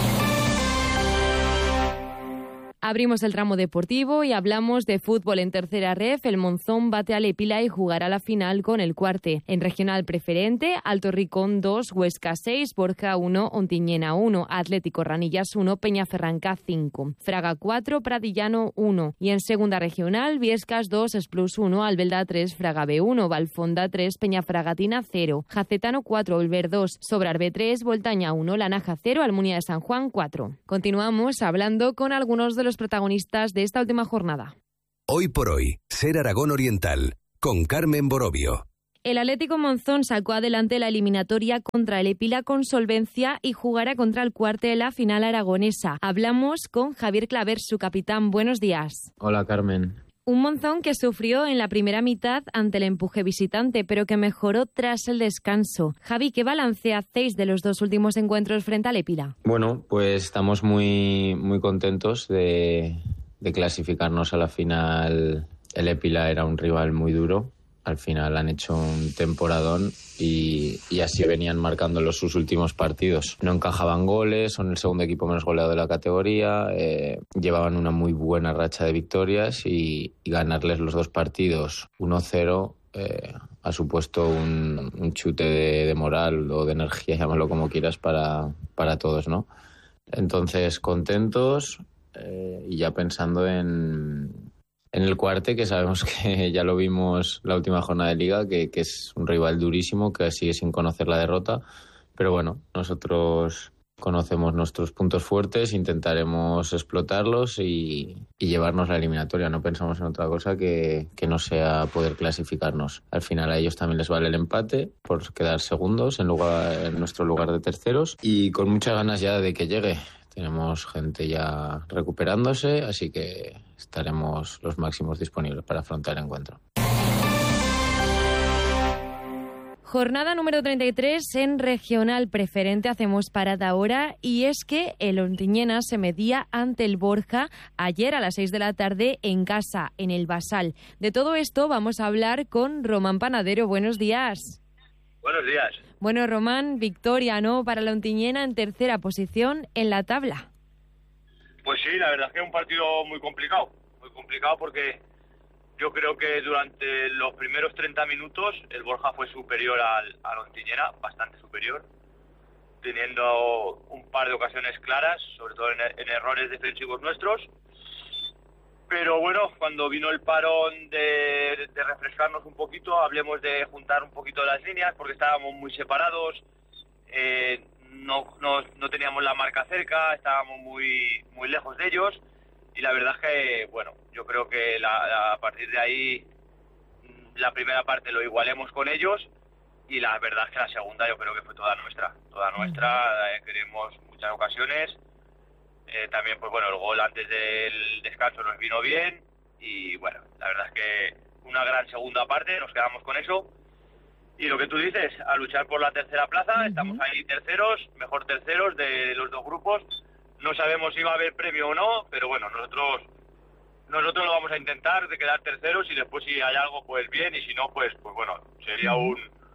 Abrimos el tramo deportivo y hablamos de fútbol en tercera ref. El Monzón bate al Épila y jugará la final con el Cuarte. En regional preferente, Alto Ricón dos, Huesca seis, Borja uno, Ontiñena uno, Atlético Ranillas uno, Peñaferranca cinco, Fraga cuatro, Pradillano uno. Y en segunda regional, Viescas dos, Esplus uno, Albelda tres, Fraga B uno, Valfonda tres, Peñafragatina cero, Jacetano cuatro, Olver dos, Sobrarbe tres, Voltaña uno, Lanaja cero, Almunia de San Juan cuatro. Continuamos hablando con algunos de los protagonistas de esta última jornada. Hoy por hoy, Ser Aragón Oriental, con Carmen Borovio. El Atlético Monzón sacó adelante la eliminatoria contra el Épila con solvencia y jugará contra el Cuarte de la final aragonesa. Hablamos con Javier Claver, su capitán. Buenos días. Hola, Carmen. Un Monzón que sufrió en la primera mitad ante el empuje visitante, pero que mejoró tras el descanso. Javi, ¿qué balance hacéis de los dos últimos encuentros frente al Épila? Bueno, pues estamos muy, muy contentos de, de clasificarnos a la final. El Épila era un rival muy duro. Al final han hecho un temporadón y, y así venían marcando los sus últimos partidos. No encajaban goles, son el segundo equipo menos goleado de la categoría, eh, llevaban una muy buena racha de victorias y, y ganarles los dos partidos uno cero eh, ha supuesto un, un chute de, de moral o de energía, llámalo como quieras, para, para todos, ¿no? Entonces, contentos eh, y ya pensando en... En el Cuarte, que sabemos que ya lo vimos la última jornada de Liga, que, que es un rival durísimo, que sigue sin conocer la derrota. Pero bueno, nosotros conocemos nuestros puntos fuertes, intentaremos explotarlos y, y llevarnos la eliminatoria. No pensamos en otra cosa que, que no sea poder clasificarnos. Al final a ellos también les vale el empate por quedar segundos en, lugar, en nuestro lugar de terceros y con muchas ganas ya de que llegue. Tenemos gente ya recuperándose, así que estaremos los máximos disponibles para afrontar el encuentro. Jornada número treinta y tres en regional preferente. Hacemos parada ahora y es que el Ontiñena se medía ante el Borja ayer a las seis de la tarde en casa, en el Basal. De todo esto vamos a hablar con Román Panadero. Buenos días. Buenos días. Bueno, Román, victoria, ¿no?, para la Ontiñena en tercera posición en la tabla. Pues sí, la verdad es que es un partido muy complicado. Muy complicado porque yo creo que durante los primeros treinta minutos el Borja fue superior al, al Ontiñena, bastante superior, teniendo un par de ocasiones claras, sobre todo en, en errores defensivos nuestros. Pero bueno, cuando vino el parón de, de refrescarnos un poquito, hablemos de juntar un poquito las líneas, porque estábamos muy separados, eh, no, no, no teníamos la marca cerca, estábamos muy, muy lejos de ellos, y la verdad es que, bueno, yo creo que la, la, a partir de ahí, la primera parte lo igualemos con ellos, y la verdad es que la segunda yo creo que fue toda nuestra, toda nuestra, eh, creemos muchas ocasiones. Eh, también, pues bueno, el gol antes del descanso nos vino bien y bueno, la verdad es que una gran segunda parte, nos quedamos con eso. Y lo que tú dices, a luchar por la tercera plaza, uh-huh. Estamos ahí terceros, mejor terceros de los dos grupos. No sabemos si va a haber premio o no, pero bueno, nosotros nosotros lo vamos a intentar de quedar terceros y después si hay algo, pues bien, y si no, pues pues bueno, sería un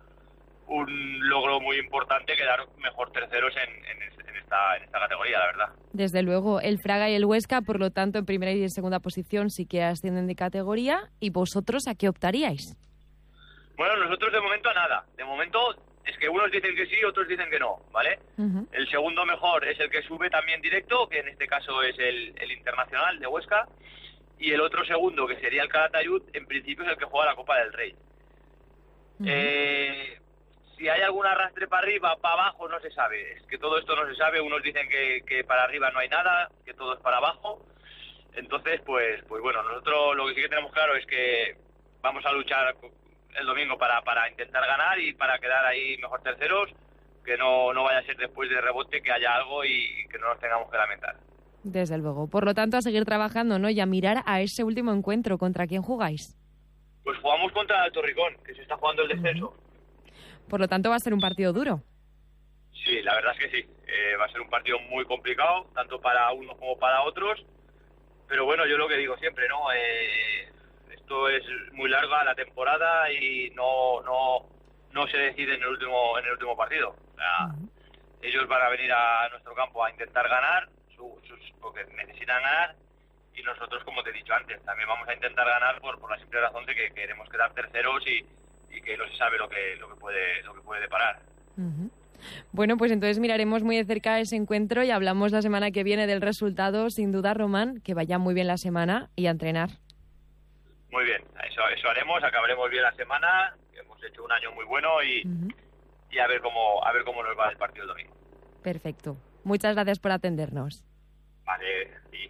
un logro muy importante quedar mejor terceros en, en, en, esta, en esta categoría, la verdad. Desde luego, el Fraga y el Huesca, por lo tanto, en primera y en segunda posición sí que ascienden de categoría. ¿Y vosotros a qué optaríais? Bueno, nosotros de momento a nada. De momento es que unos dicen que sí, otros dicen que no, ¿vale? Uh-huh. El segundo mejor es el que sube también directo, que en este caso es el, el Internacional de Huesca, y el otro segundo, que sería el Calatayud, en principio es el que juega la Copa del Rey. Uh-huh. Eh... Si hay algún arrastre para arriba, para abajo, no se sabe. Es que todo esto no se sabe. Unos dicen que, que para arriba no hay nada, que todo es para abajo. Entonces, pues pues bueno, nosotros lo que sí que tenemos claro es que vamos a luchar el domingo para, para intentar ganar y para quedar ahí mejor terceros, que no, no vaya a ser después de rebote que haya algo y que no nos tengamos que lamentar. Desde luego. Por lo tanto, a seguir trabajando, ¿no? Y a mirar a ese último encuentro. ¿Contra quién jugáis? Pues jugamos contra el Alto Ricón, que se está jugando el descenso. Uh-huh. Por lo tanto, va a ser un partido duro. Sí, la verdad es que sí. Eh, va a ser un partido muy complicado, tanto para unos como para otros. Pero bueno, yo lo que digo siempre, ¿no? Eh, esto es muy larga la temporada y no no no se decide en el último en el último partido. O sea, uh-huh. Ellos van a venir a nuestro campo a intentar ganar, su, sus, porque necesitan ganar, y nosotros, como te he dicho antes, también vamos a intentar ganar por, por la simple razón de que queremos quedar terceros y, y que no se sabe lo que lo que puede lo que puede deparar. Uh-huh. Bueno, pues entonces miraremos muy de cerca ese encuentro y hablamos la semana que viene del resultado. Sin duda, Román, que vaya muy bien la semana y a entrenar. Muy bien, eso, eso haremos, acabaremos bien la semana, hemos hecho un año muy bueno y, uh-huh. y a ver cómo a ver cómo nos va el partido el domingo. Perfecto. Muchas gracias por atendernos. Vale, sí.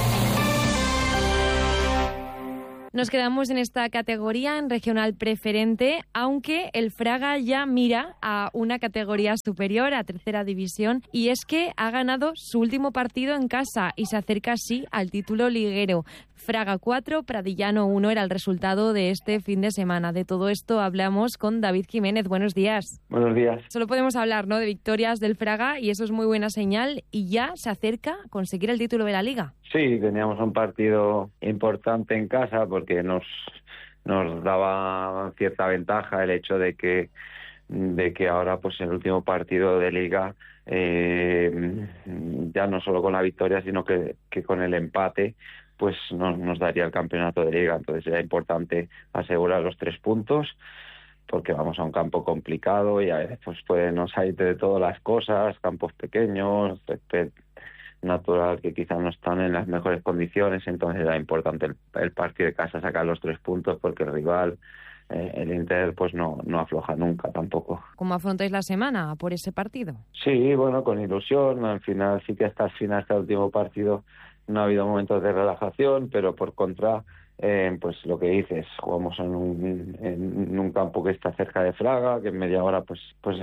Nos quedamos en esta categoría, en regional preferente, aunque el Fraga ya mira a una categoría superior, a tercera división, y es que ha ganado su último partido en casa y se acerca así al título liguero. Fraga cuatro, Pradillano uno era el resultado de este fin de semana. De todo esto hablamos con David Jiménez. Buenos días. Buenos días. Solo podemos hablar, ¿no?, de victorias del Fraga y eso es muy buena señal y ya se acerca a conseguir el título de la Liga. Sí, teníamos un partido importante en casa porque nos nos daba cierta ventaja el hecho de que de que ahora pues el último partido de Liga eh, ya no solo con la victoria sino que, que con el empate pues nos, nos daría el campeonato de Liga. Entonces era importante asegurar los tres puntos porque vamos a un campo complicado y a veces pues pueden no salir de todas las cosas, campos pequeños, natural que quizás no están en las mejores condiciones, entonces era importante el, el partido de casa sacar los tres puntos porque el rival, eh, el Inter, pues no, no afloja nunca tampoco. ¿Cómo afrontáis la semana por ese partido? Sí, bueno, con ilusión, al final sí que hasta el final, hasta el último partido no ha habido momentos de relajación, pero por contra, eh, pues lo que dices, jugamos en un, en un campo que está cerca de Fraga, que en media hora pues pues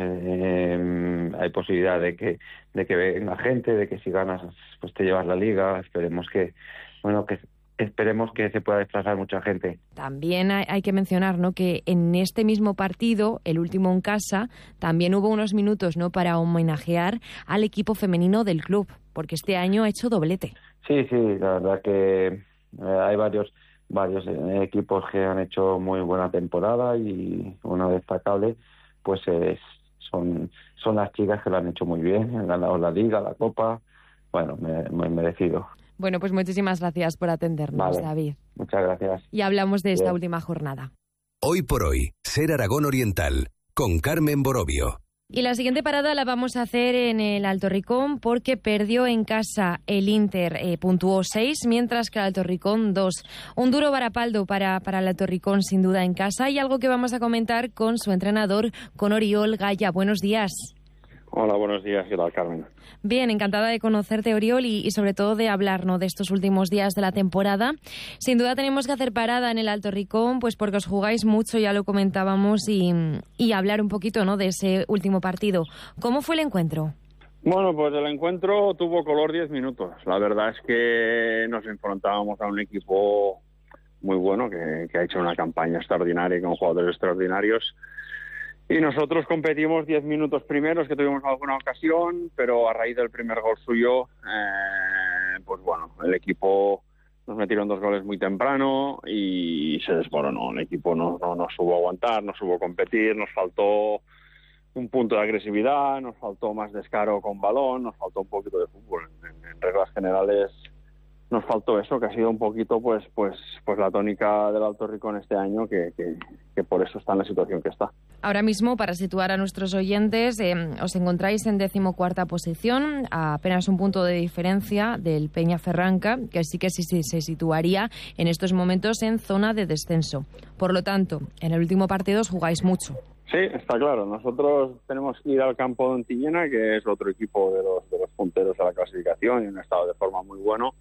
eh, hay posibilidad de que de que venga gente, de que si ganas pues te llevas la Liga. Esperemos que bueno que esperemos que se pueda desplazar mucha gente. También hay, hay que mencionar, ¿no?, que en este mismo partido, el último en casa, también hubo unos minutos, ¿no?, para homenajear al equipo femenino del club, porque este año ha hecho doblete. Sí, sí, la verdad que eh, hay varios varios eh, equipos que han hecho muy buena temporada y uno destacable pues es, son son las chicas que lo han hecho muy bien, han ganado la Liga, la Copa, bueno, me, me merecido. Bueno, pues muchísimas gracias por atendernos, vale. David. Muchas gracias. Y hablamos de esta bien. última jornada. Hoy por hoy, Ser Aragón Oriental, con Carmen Borobio. Y la siguiente parada la vamos a hacer en el Alto Ricón porque perdió en casa el Inter, eh, puntuó seis, mientras que el Alto Ricón dos. Un duro varapaldo para, para el Alto Ricón, sin duda, en casa, y algo que vamos a comentar con su entrenador, con Oriol Gaya. Buenos días. Hola, buenos días. ¿Qué tal, Carmen? Bien, encantada de conocerte, Oriol, y, y sobre todo de hablar, ¿no?, de estos últimos días de la temporada. Sin duda tenemos que hacer parada en el Alto Ricón, pues porque os jugáis mucho, ya lo comentábamos, y, y hablar un poquito, ¿no?, de ese último partido. ¿Cómo fue el encuentro? Bueno, pues el encuentro tuvo color diez minutos. La verdad es que nos enfrentábamos a un equipo muy bueno, que, que ha hecho una campaña extraordinaria con jugadores extraordinarios. Y nosotros competimos diez minutos primeros, que tuvimos alguna ocasión, pero a raíz del primer gol suyo, eh, pues bueno, el equipo nos metieron dos goles muy temprano y se desmoronó. El equipo no, no, no supo aguantar, no supo competir, nos faltó un punto de agresividad, nos faltó más descaro con balón, nos faltó un poquito de fútbol. En, en reglas generales nos faltó eso, que ha sido un poquito pues pues pues la tónica del Alto Ricón este año, que, que, que por eso está en la situación que está. Ahora mismo, para situar a nuestros oyentes, eh, os encontráis en decimocuarta posición, a apenas un punto de diferencia del Peñaferranca, que sí que sí, sí, se situaría en estos momentos en zona de descenso. Por lo tanto, en el último partido os jugáis mucho. Sí, está claro. Nosotros tenemos que ir al campo de Ontinyena, que es otro equipo de los, de los punteros a la clasificación y en un estado de forma muy bueno.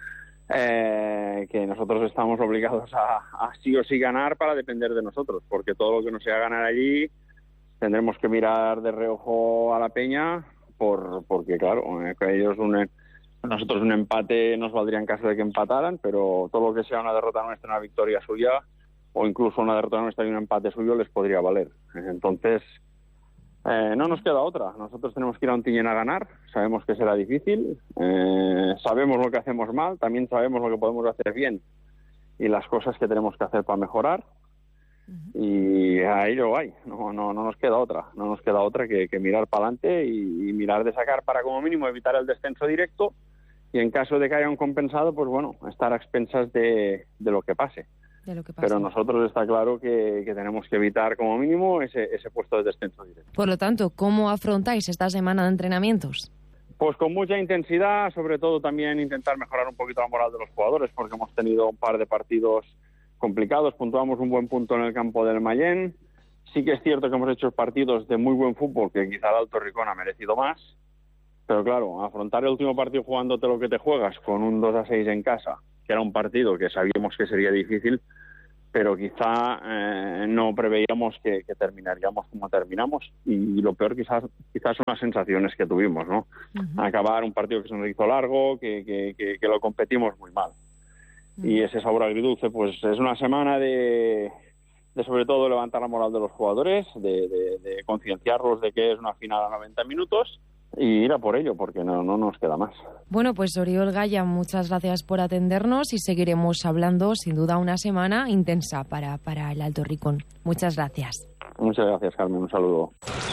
Eh, que nosotros estamos obligados a, a sí o sí ganar para depender de nosotros, porque todo lo que no sea ganar allí tendremos que mirar de reojo a la Peña, por porque claro, eh, que ellos un, nosotros un empate nos valdría en caso de que empataran, pero todo lo que sea una derrota nuestra, una victoria suya, o incluso una derrota nuestra y un empate suyo les podría valer. Entonces Eh, no nos queda otra. Nosotros tenemos que ir a Ontinyent a ganar. Sabemos que será difícil. Eh, sabemos lo que hacemos mal. También sabemos lo que podemos hacer bien y las cosas que tenemos que hacer para mejorar. Uh-huh. Y a ello hay. No, no, no nos queda otra. No nos queda otra que, que mirar para adelante y, y mirar de sacar para, como mínimo, evitar el descenso directo. Y en caso de que haya un compensado, pues bueno, estar a expensas de, de lo que pase. De lo que pasa. Pero nosotros está claro que, que tenemos que evitar como mínimo ese, ese puesto de descenso directo. Por lo tanto, ¿cómo afrontáis esta semana de entrenamientos? Pues con mucha intensidad, sobre todo también intentar mejorar un poquito la moral de los jugadores, porque hemos tenido un par de partidos complicados, puntuamos un buen punto en el campo del Mayén. Sí que es cierto que hemos hecho partidos de muy buen fútbol, que quizá el Alto Ricón ha merecido más, pero claro, afrontar el último partido jugándote lo que te juegas con un dos a seis en casa, que era un partido que sabíamos que sería difícil, pero quizá eh, no preveíamos que, que terminaríamos como terminamos, y lo peor quizás quizás son las sensaciones que tuvimos, ¿no? Uh-huh. Acabar un partido que se nos hizo largo, que, que, que, que lo competimos muy mal. Uh-huh. Y ese sabor agridulce, pues es una semana de, de sobre todo levantar la moral de los jugadores, de, de, de concienciarlos de que es una final a noventa minutos, y ir a por ello, porque no, no nos queda más. Bueno, pues Oriol Gaya, muchas gracias por atendernos y seguiremos hablando, sin duda, una semana intensa para, para el Alto Ricón. Muchas gracias. Muchas gracias, Carmen. Un saludo.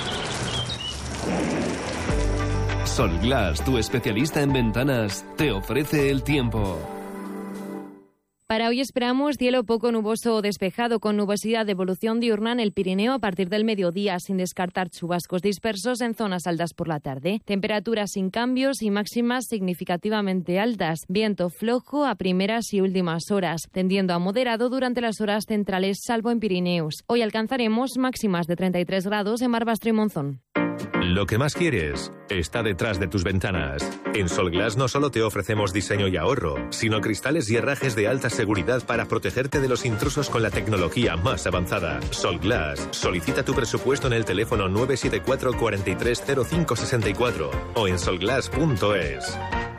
Solglass, tu especialista en ventanas, te ofrece el tiempo. Para hoy esperamos cielo poco nuboso o despejado, con nubosidad de evolución diurna en el Pirineo a partir del mediodía, sin descartar chubascos dispersos en zonas altas por la tarde. Temperaturas sin cambios y máximas significativamente altas. Viento flojo a primeras y últimas horas, tendiendo a moderado durante las horas centrales, salvo en Pirineos. Hoy alcanzaremos máximas de treinta y tres grados en Barbastro y Monzón. Lo que más quieres está detrás de tus ventanas. En Solglass no solo te ofrecemos diseño y ahorro, sino cristales y herrajes de alta seguridad para protegerte de los intrusos con la tecnología más avanzada. Solglass. Solicita tu presupuesto en el teléfono nueve siete cuatro, cuatro tres cero cinco seis cuatro o en solglass punto es.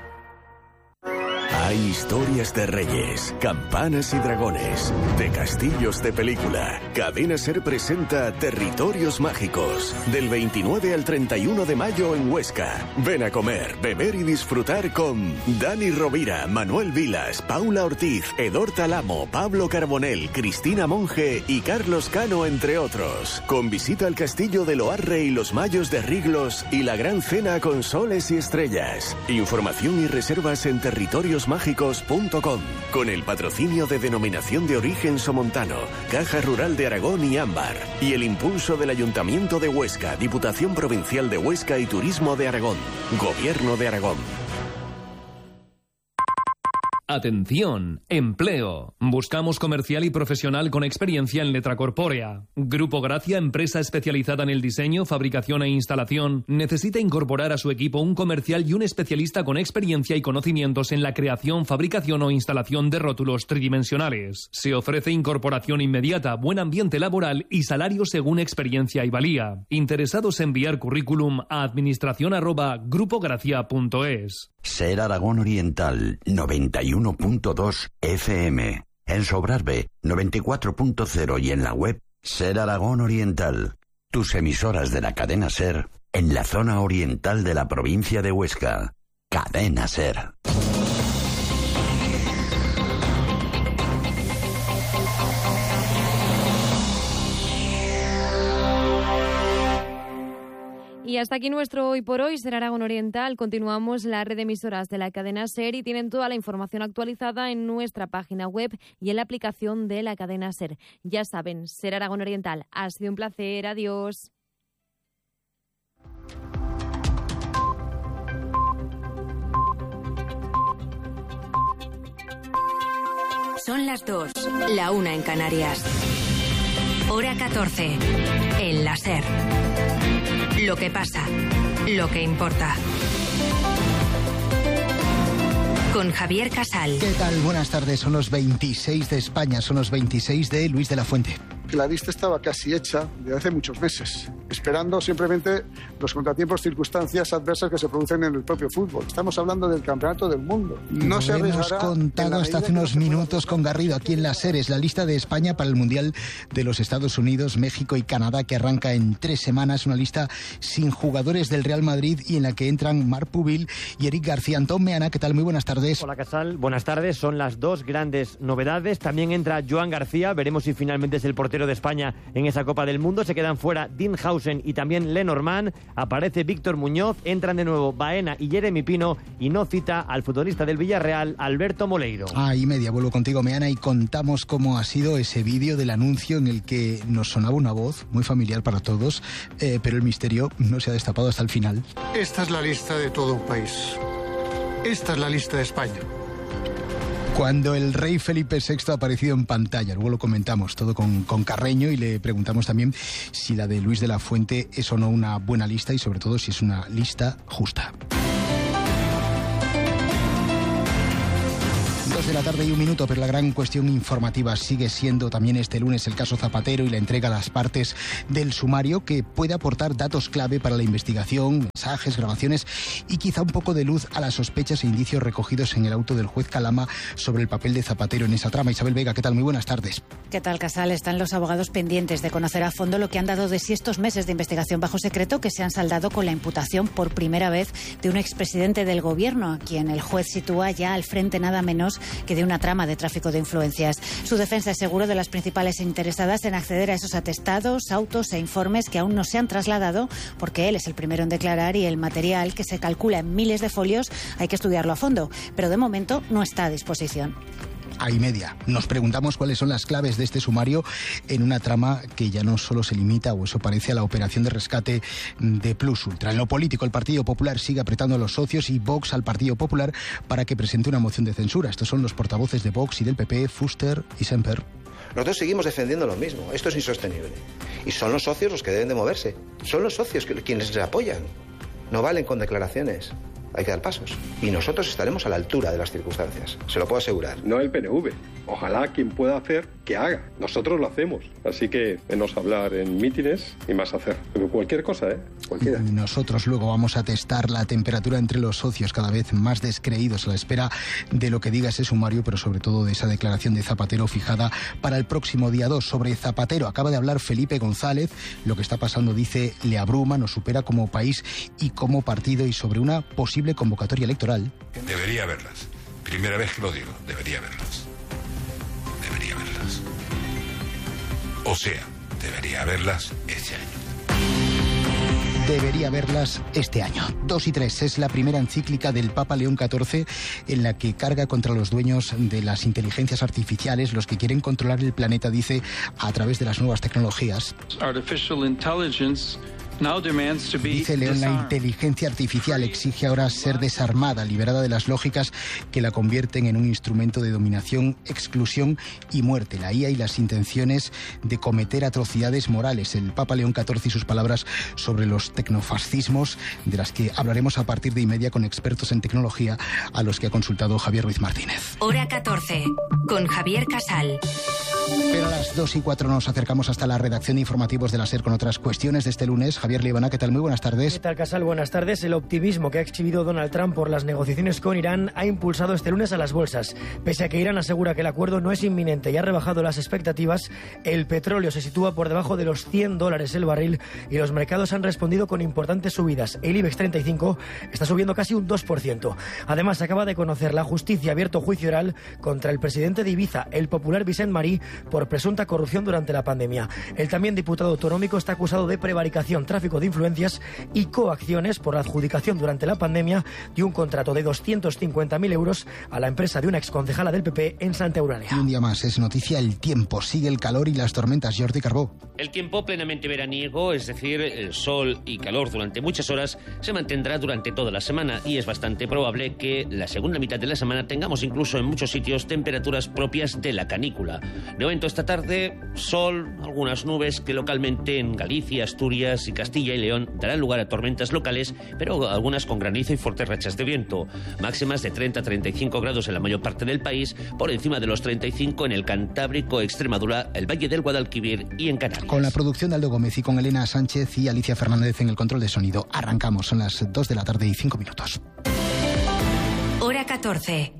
Hay historias de reyes, campanas y dragones, de castillos de película. Cadena Ser presenta Territorios Mágicos, del veintinueve al treinta y uno de mayo en Huesca. Ven a comer, beber y disfrutar con Dani Rovira, Manuel Vilas, Paula Ortiz, Edor Talamo, Pablo Carbonell, Cristina Monge y Carlos Cano, entre otros. Con visita al castillo de Loarre y los Mayos de Riglos y la gran cena con soles y estrellas. Información y reservas en territorios mágicos punto com, con el patrocinio de Denominación de Origen Somontano, Caja Rural de Aragón y Ámbar, y el impulso del Ayuntamiento de Huesca, Diputación Provincial de Huesca y Turismo de Aragón, Gobierno de Aragón. Atención, empleo. Buscamos comercial y profesional con experiencia en letra corpórea. Grupo Gracia, empresa especializada en el diseño, fabricación e instalación, necesita incorporar a su equipo un comercial y un especialista con experiencia y conocimientos en la creación, fabricación o instalación de rótulos tridimensionales. Se ofrece incorporación inmediata, buen ambiente laboral y salario según experiencia y valía. Interesados en enviar currículum a administración arroba grupogracia punto es. Ser Aragón Oriental, noventa y uno punto dos F M. En Sobrarbe, noventa y cuatro punto cero y en la web Ser Aragón Oriental. Tus emisoras de la cadena Ser en la zona oriental de la provincia de Huesca. Cadena Ser. Y hasta aquí nuestro Hoy por Hoy, Ser Aragón Oriental. Continuamos la red de emisoras de la cadena Ser y tienen toda la información actualizada en nuestra página web y en la aplicación de la cadena Ser. Ya saben, Ser Aragón Oriental. Ha sido un placer. Adiós. Son las dos, la una en Canarias. Hora catorce, en la Ser. Lo que pasa, lo que importa. Con Javier Casal. ¿Qué tal? Buenas tardes. Son los veintiséis de España, son los veintiséis de Luis de la Fuente. porque la lista estaba casi hecha desde hace muchos meses, esperando simplemente los contratiempos, circunstancias adversas que se producen en el propio fútbol. Estamos hablando del campeonato del mundo. No se Lo hemos arriesgará contado hasta hace unos minutos con Garrido aquí en las Seres, la lista de España para el Mundial de los Estados Unidos, México y Canadá, que arranca en tres semanas, una lista sin jugadores del Real Madrid y en la que entran Marc Pubil y Eric García. Antón Meana, ¿qué tal? Muy buenas tardes. Hola, Casal. Buenas tardes. Son las dos grandes novedades. También entra Joan García. Veremos si finalmente es el portero de España en esa Copa del Mundo. Se quedan fuera Dean Hausen y también Lenormand. Aparece Víctor Muñoz. Entran de nuevo Baena y Jeremy Pino. Y no cita al futbolista del Villarreal, Alberto Moleiro. Ah, y media. Vuelvo contigo, Meana, y contamos cómo ha sido ese vídeo del anuncio en el que nos sonaba una voz muy familiar para todos, eh, pero el misterio no se ha destapado hasta el final. Esta es la lista de todo un país. Esta es la lista de España. Cuando el rey Felipe sexto ha aparecido en pantalla, luego lo comentamos todo con, con Carreño y le preguntamos también si la de Luis de la Fuente es o no una buena lista y sobre todo si es una lista justa. De la tarde y un minuto, pero la gran cuestión informativa sigue siendo también este lunes el caso Zapatero y la entrega a las partes del sumario que puede aportar datos clave para la investigación, mensajes, grabaciones y quizá un poco de luz a las sospechas e indicios recogidos en el auto del juez Calama sobre el papel de Zapatero en esa trama. Isabel Vega, ¿qué tal? Muy buenas tardes. ¿Qué tal, Casal? Están los abogados pendientes de conocer a fondo lo que han dado de sí estos meses de investigación bajo secreto que se han saldado con la imputación por primera vez de un expresidente del gobierno, a quien el juez sitúa ya al frente nada menos que de una trama de tráfico de influencias. Su defensa es seguro de las principales interesadas en acceder a esos atestados, autos e informes que aún no se han trasladado porque él es el primero en declarar y el material, que se calcula en miles de folios, hay que estudiarlo a fondo, pero de momento no está a disposición. A y media. Nos preguntamos cuáles son las claves de este sumario en una trama que ya no solo se limita, o eso parece, a la operación de rescate de Plus Ultra. En lo político, el Partido Popular sigue apretando a los socios y Vox al Partido Popular para que presente una moción de censura. Estos son los portavoces de Vox y del P P, Fuster y Semper. Nosotros seguimos defendiendo lo mismo. Esto es insostenible. Y son los socios los que deben de moverse. Son los socios quienes les apoyan. No valen con declaraciones. Hay que dar pasos. Y nosotros estaremos a la altura de las circunstancias. Se lo puedo asegurar. No el P N V. Ojalá quien pueda hacer, que haga. Nosotros lo hacemos. Así que menos hablar en mítines y más hacer. Pero cualquier cosa, ¿eh? Cualquiera. Y nosotros luego vamos a testar la temperatura entre los socios, cada vez más descreídos a la espera de lo que diga ese sumario, pero sobre todo de esa declaración de Zapatero fijada para el próximo día dos. Sobre Zapatero acaba de hablar Felipe González. Lo que está pasando, dice, le abruma, nos supera como país y como partido, y sobre una posible convocatoria electoral. Debería haberlas. Primera vez que lo digo, debería haberlas. Debería haberlas. O sea, debería haberlas este año. Debería verlas este año. Dos y tres es la primera encíclica del Papa León catorce en la que carga contra los dueños de las inteligencias artificiales, los que quieren controlar el planeta, dice, a través de las nuevas tecnologías. Artificial intelligence Dice León, la inteligencia artificial exige ahora ser desarmada, liberada de las lógicas que la convierten en un instrumento de dominación, exclusión y muerte. La I A y las intenciones de cometer atrocidades morales. El Papa León catorce y sus palabras sobre los tecnofascismos, de las que hablaremos a partir de y media con expertos en tecnología, a los que ha consultado Javier Ruiz Martínez. Hora catorce, con Javier Casal. Pero a las dos y cuatro nos acercamos hasta la redacción de informativos de la SER con otras cuestiones de este lunes. Javier Libana, ¿qué tal? Muy buenas tardes. ¿Qué tal, Casal? Buenas tardes. El optimismo que ha exhibido Donald Trump por las negociaciones con Irán ha impulsado este lunes a las bolsas. Pese a que Irán asegura que el acuerdo no es inminente y ha rebajado las expectativas, el petróleo se sitúa por debajo de los cien dólares el barril y los mercados han respondido con importantes subidas. El IBEX treinta y cinco está subiendo casi un dos por ciento. Además, acaba de conocer la justicia abierto juicio oral contra el presidente de Ibiza, el popular Vicent Marí, por presunta corrupción durante la pandemia. El también diputado autonómico está acusado de prevaricación, tráfico de influencias y coacciones por la adjudicación durante la pandemia de un contrato de doscientos cincuenta mil euros a la empresa de una exconcejala del P P en Santa Eulalia. Y un día más es noticia el tiempo. Sigue el calor y las tormentas. Jordi Carbó. El tiempo plenamente veraniego, es decir, el sol y calor durante muchas horas, se mantendrá durante toda la semana y es bastante probable que la segunda mitad de la semana tengamos incluso en muchos sitios temperaturas propias de la canícula. De momento esta tarde, sol, algunas nubes que localmente en Galicia, Asturias y Castilla y León darán lugar a tormentas locales, pero algunas con granizo y fuertes rachas de viento. Máximas de treinta a treinta y cinco grados en la mayor parte del país, por encima de los treinta y cinco en el Cantábrico, Extremadura, el Valle del Guadalquivir y en Canarias. Con la producción de Aldo Gómez y con Elena Sánchez y Alicia Fernández en el control de sonido. Arrancamos, son las dos de la tarde y cinco minutos. Hora catorce.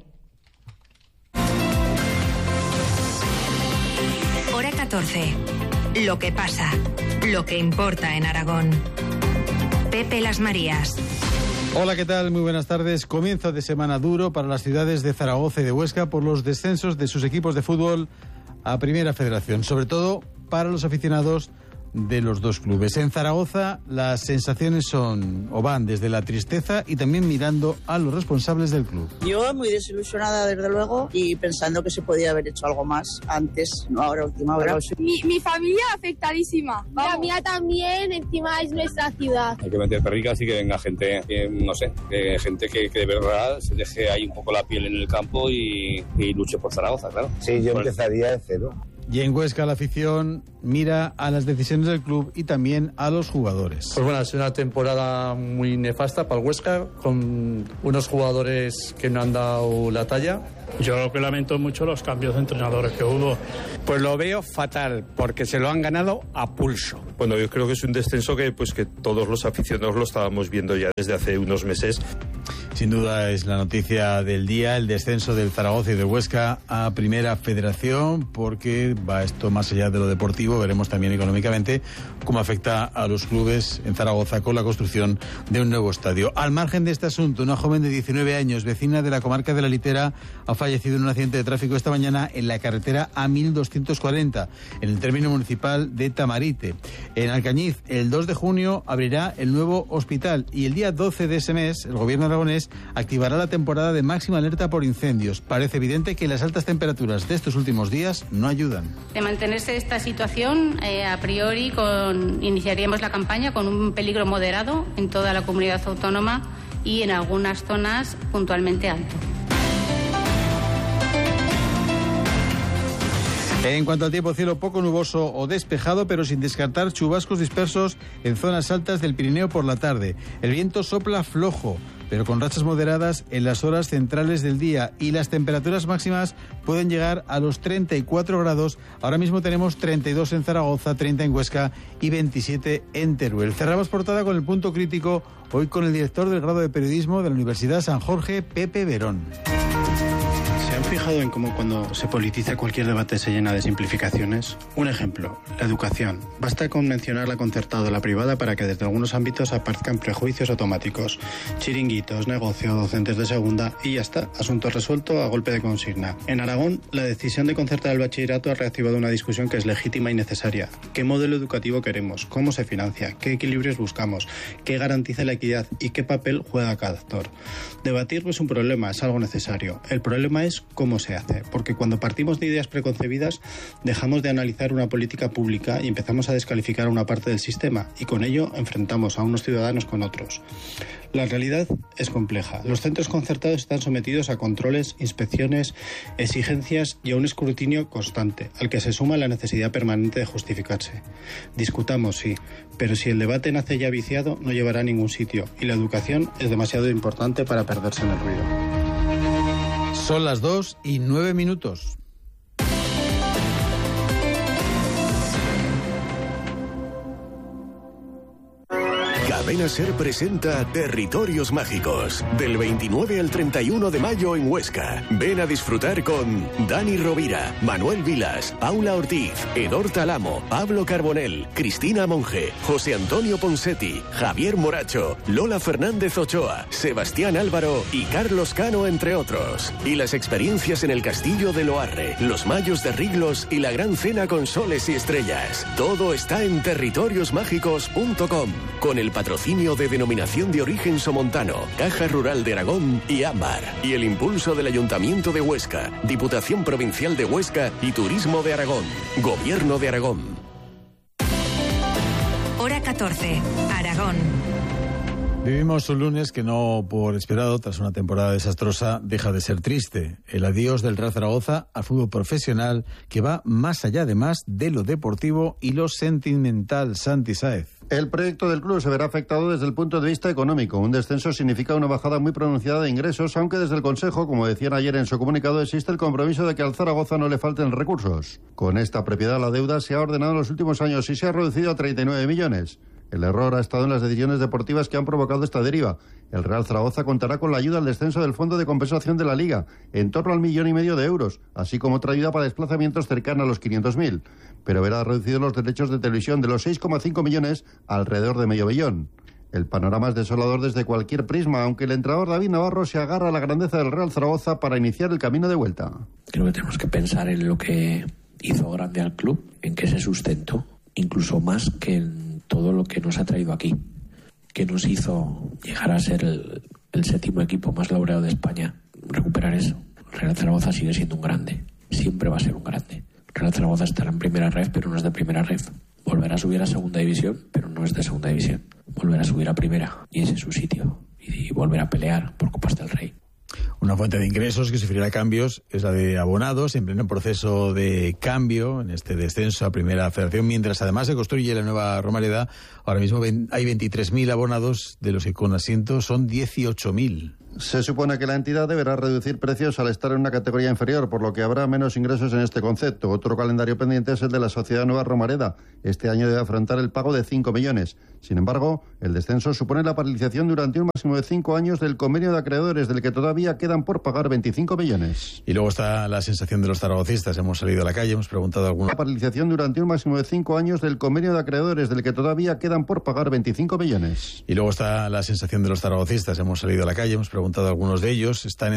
Hora catorce. Lo que pasa, lo que importa en Aragón. Pepe Las Marías. Hola, ¿qué tal? Muy buenas tardes. Comienzo de semana duro para las ciudades de Zaragoza y de Huesca por los descensos de sus equipos de fútbol a Primera Federación, sobre todo para los aficionados de los dos clubes. En Zaragoza las sensaciones son o van desde la tristeza y también mirando a los responsables del club. Yo muy desilusionada desde luego y pensando que se podía haber hecho algo más antes, no ahora, última hora. Mi, mi familia afectadísima. Vamos. La mía también, encima es nuestra ciudad. Hay que meter perricas y que venga gente, que, no sé, que gente que, que de verdad se deje ahí un poco la piel en el campo y, y luche por Zaragoza, claro. Sí, yo empezaría de cero. Y en Huesca la afición mira a las decisiones del club y también a los jugadores. Pues bueno, ha sido una temporada muy nefasta para el Huesca, con unos jugadores que no han dado la talla. Yo lo que lamento mucho los cambios de entrenadores que hubo. Pues lo veo fatal, porque se lo han ganado a pulso. Bueno, yo creo que es un descenso que, pues, que todos los aficionados lo estábamos viendo ya desde hace unos meses. Sin duda es la noticia del día, el descenso del Zaragoza y del Huesca a Primera Federación, porque va esto más allá de lo deportivo, veremos también económicamente cómo afecta a los clubes en Zaragoza con la construcción de un nuevo estadio. Al margen de este asunto, una joven de diecinueve años, vecina de la comarca de La Litera, ha fallecido en un accidente de tráfico esta mañana en la carretera A mil doscientos cuarenta, en el término municipal de Tamarite. En Alcañiz, el dos de junio abrirá el nuevo hospital y el día doce de ese mes, el gobierno aragonés activará la temporada de máxima alerta por incendios. Parece evidente que las altas temperaturas de estos últimos días no ayudan. De mantenerse esta situación, eh, a priori con, iniciaríamos la campaña con un peligro moderado en toda la comunidad autónoma y en algunas zonas puntualmente alto. En cuanto al tiempo, cielo poco nuboso o despejado, pero sin descartar chubascos dispersos en zonas altas del Pirineo por la tarde. El viento sopla flojo, pero con rachas moderadas en las horas centrales del día, y las temperaturas máximas pueden llegar a los treinta y cuatro grados. Ahora mismo tenemos treinta y dos en Zaragoza, treinta en Huesca y veintisiete en Teruel. Cerramos portada con el punto crítico, hoy con el director del grado de periodismo de la Universidad San Jorge, Pepe Verón. ¿Se han fijado en cómo cuando se politiza cualquier debate se llena de simplificaciones? Un ejemplo, la educación. Basta con mencionar la concertada o la privada para que desde algunos ámbitos aparezcan prejuicios automáticos. Chiringuitos, negocio, docentes de segunda y ya está. Asunto resuelto a golpe de consigna. En Aragón, la decisión de concertar el bachillerato ha reactivado una discusión que es legítima y necesaria. ¿Qué modelo educativo queremos? ¿Cómo se financia? ¿Qué equilibrios buscamos? ¿Qué garantiza la equidad? ¿Y qué papel juega cada actor? Debatir no es un problema, es algo necesario. El problema es cómo se hace, porque cuando partimos de ideas preconcebidas dejamos de analizar una política pública y empezamos a descalificar a una parte del sistema, y con ello enfrentamos a unos ciudadanos con otros. La realidad es compleja. Los centros concertados están sometidos a controles, inspecciones, exigencias y a un escrutinio constante, al que se suma la necesidad permanente de justificarse. Discutamos, sí, pero si el debate nace ya viciado, no llevará a ningún sitio, y la educación es demasiado importante para perderse en el ruido. Son las dos y nueve minutos. Cadena Ser presenta Territorios Mágicos, del veintinueve al treinta y uno de mayo en Huesca. Ven a disfrutar con Dani Rovira, Manuel Vilas, Paula Ortiz, Edor Talamo, Pablo Carbonell, Cristina Monge, José Antonio Ponsetti, Javier Moracho, Lola Fernández Ochoa, Sebastián Álvaro y Carlos Cano, entre otros. Y las experiencias en el Castillo de Loarre, los Mayos de Riglos y la Gran Cena con soles y estrellas. Todo está en territorios mágicos punto com, con el patrocinio de Denominación de Origen Somontano, Caja Rural de Aragón y Ámbar, y el impulso del Ayuntamiento de Huesca, Diputación Provincial de Huesca y Turismo de Aragón, Gobierno de Aragón. Hora catorce, Aragón. Vivimos un lunes que no por esperado, tras una temporada desastrosa, deja de ser triste. El adiós del Real Zaragoza al fútbol profesional, que va más allá además de lo deportivo y lo sentimental. Santi Sáez. El proyecto del club se verá afectado desde el punto de vista económico. Un descenso significa una bajada muy pronunciada de ingresos, aunque desde el Consejo, como decían ayer en su comunicado, existe el compromiso de que al Zaragoza no le falten recursos. Con esta propiedad, la deuda se ha ordenado en los últimos años y se ha reducido a treinta y nueve millones. El error ha estado en las decisiones deportivas que han provocado esta deriva. El Real Zaragoza contará con la ayuda al descenso del Fondo de Compensación de la Liga, en torno al millón y medio de euros, así como otra ayuda para desplazamientos cercana a los quinientos mil. Pero verá reducidos los derechos de televisión de los seis coma cinco millones a alrededor de medio billón. El panorama es desolador desde cualquier prisma, aunque el entrenador David Navarro se agarra a la grandeza del Real Zaragoza para iniciar el camino de vuelta. Creo que tenemos que pensar en lo que hizo grande al club, en que se sustentó, incluso más que en todo lo que nos ha traído aquí, que nos hizo llegar a ser el, el séptimo equipo más laureado de España. Recuperar eso. Real Zaragoza sigue siendo un grande, siempre va a ser un grande. Real Zaragoza estará en primera ref, pero no es de primera ref. Volverá a subir a segunda división, pero no es de segunda división. Volverá a subir a primera, y ese es su sitio. Y, y volver a pelear por Copas del Rey. Una fuente de ingresos que sufrirá cambios es la de abonados, en pleno proceso de cambio en este descenso a Primera Federación, mientras además se construye la nueva Romareda. Ahora mismo hay veintitrés mil abonados, de los que con asiento son dieciocho mil. Se supone que la entidad deberá reducir precios al estar en una categoría inferior, por lo que habrá menos ingresos en este concepto. Otro calendario pendiente es el de la Sociedad Nueva Romareda. Este año debe afrontar el pago de cinco millones. Sin embargo, el descenso supone la paralización durante un máximo de cinco años del convenio de acreedores, del que todavía quedan por pagar veinticinco millones. Y luego está la sensación de los zaragocistas. Hemos salido a la calle, hemos preguntado a algunos. La paralización durante un máximo de cinco años del convenio de acreedores, del que todavía quedan por pagar veinticinco millones. Y luego está la sensación de los zaragocistas. Hemos salido a la calle, hemos preguntado a algunos de ellos. Están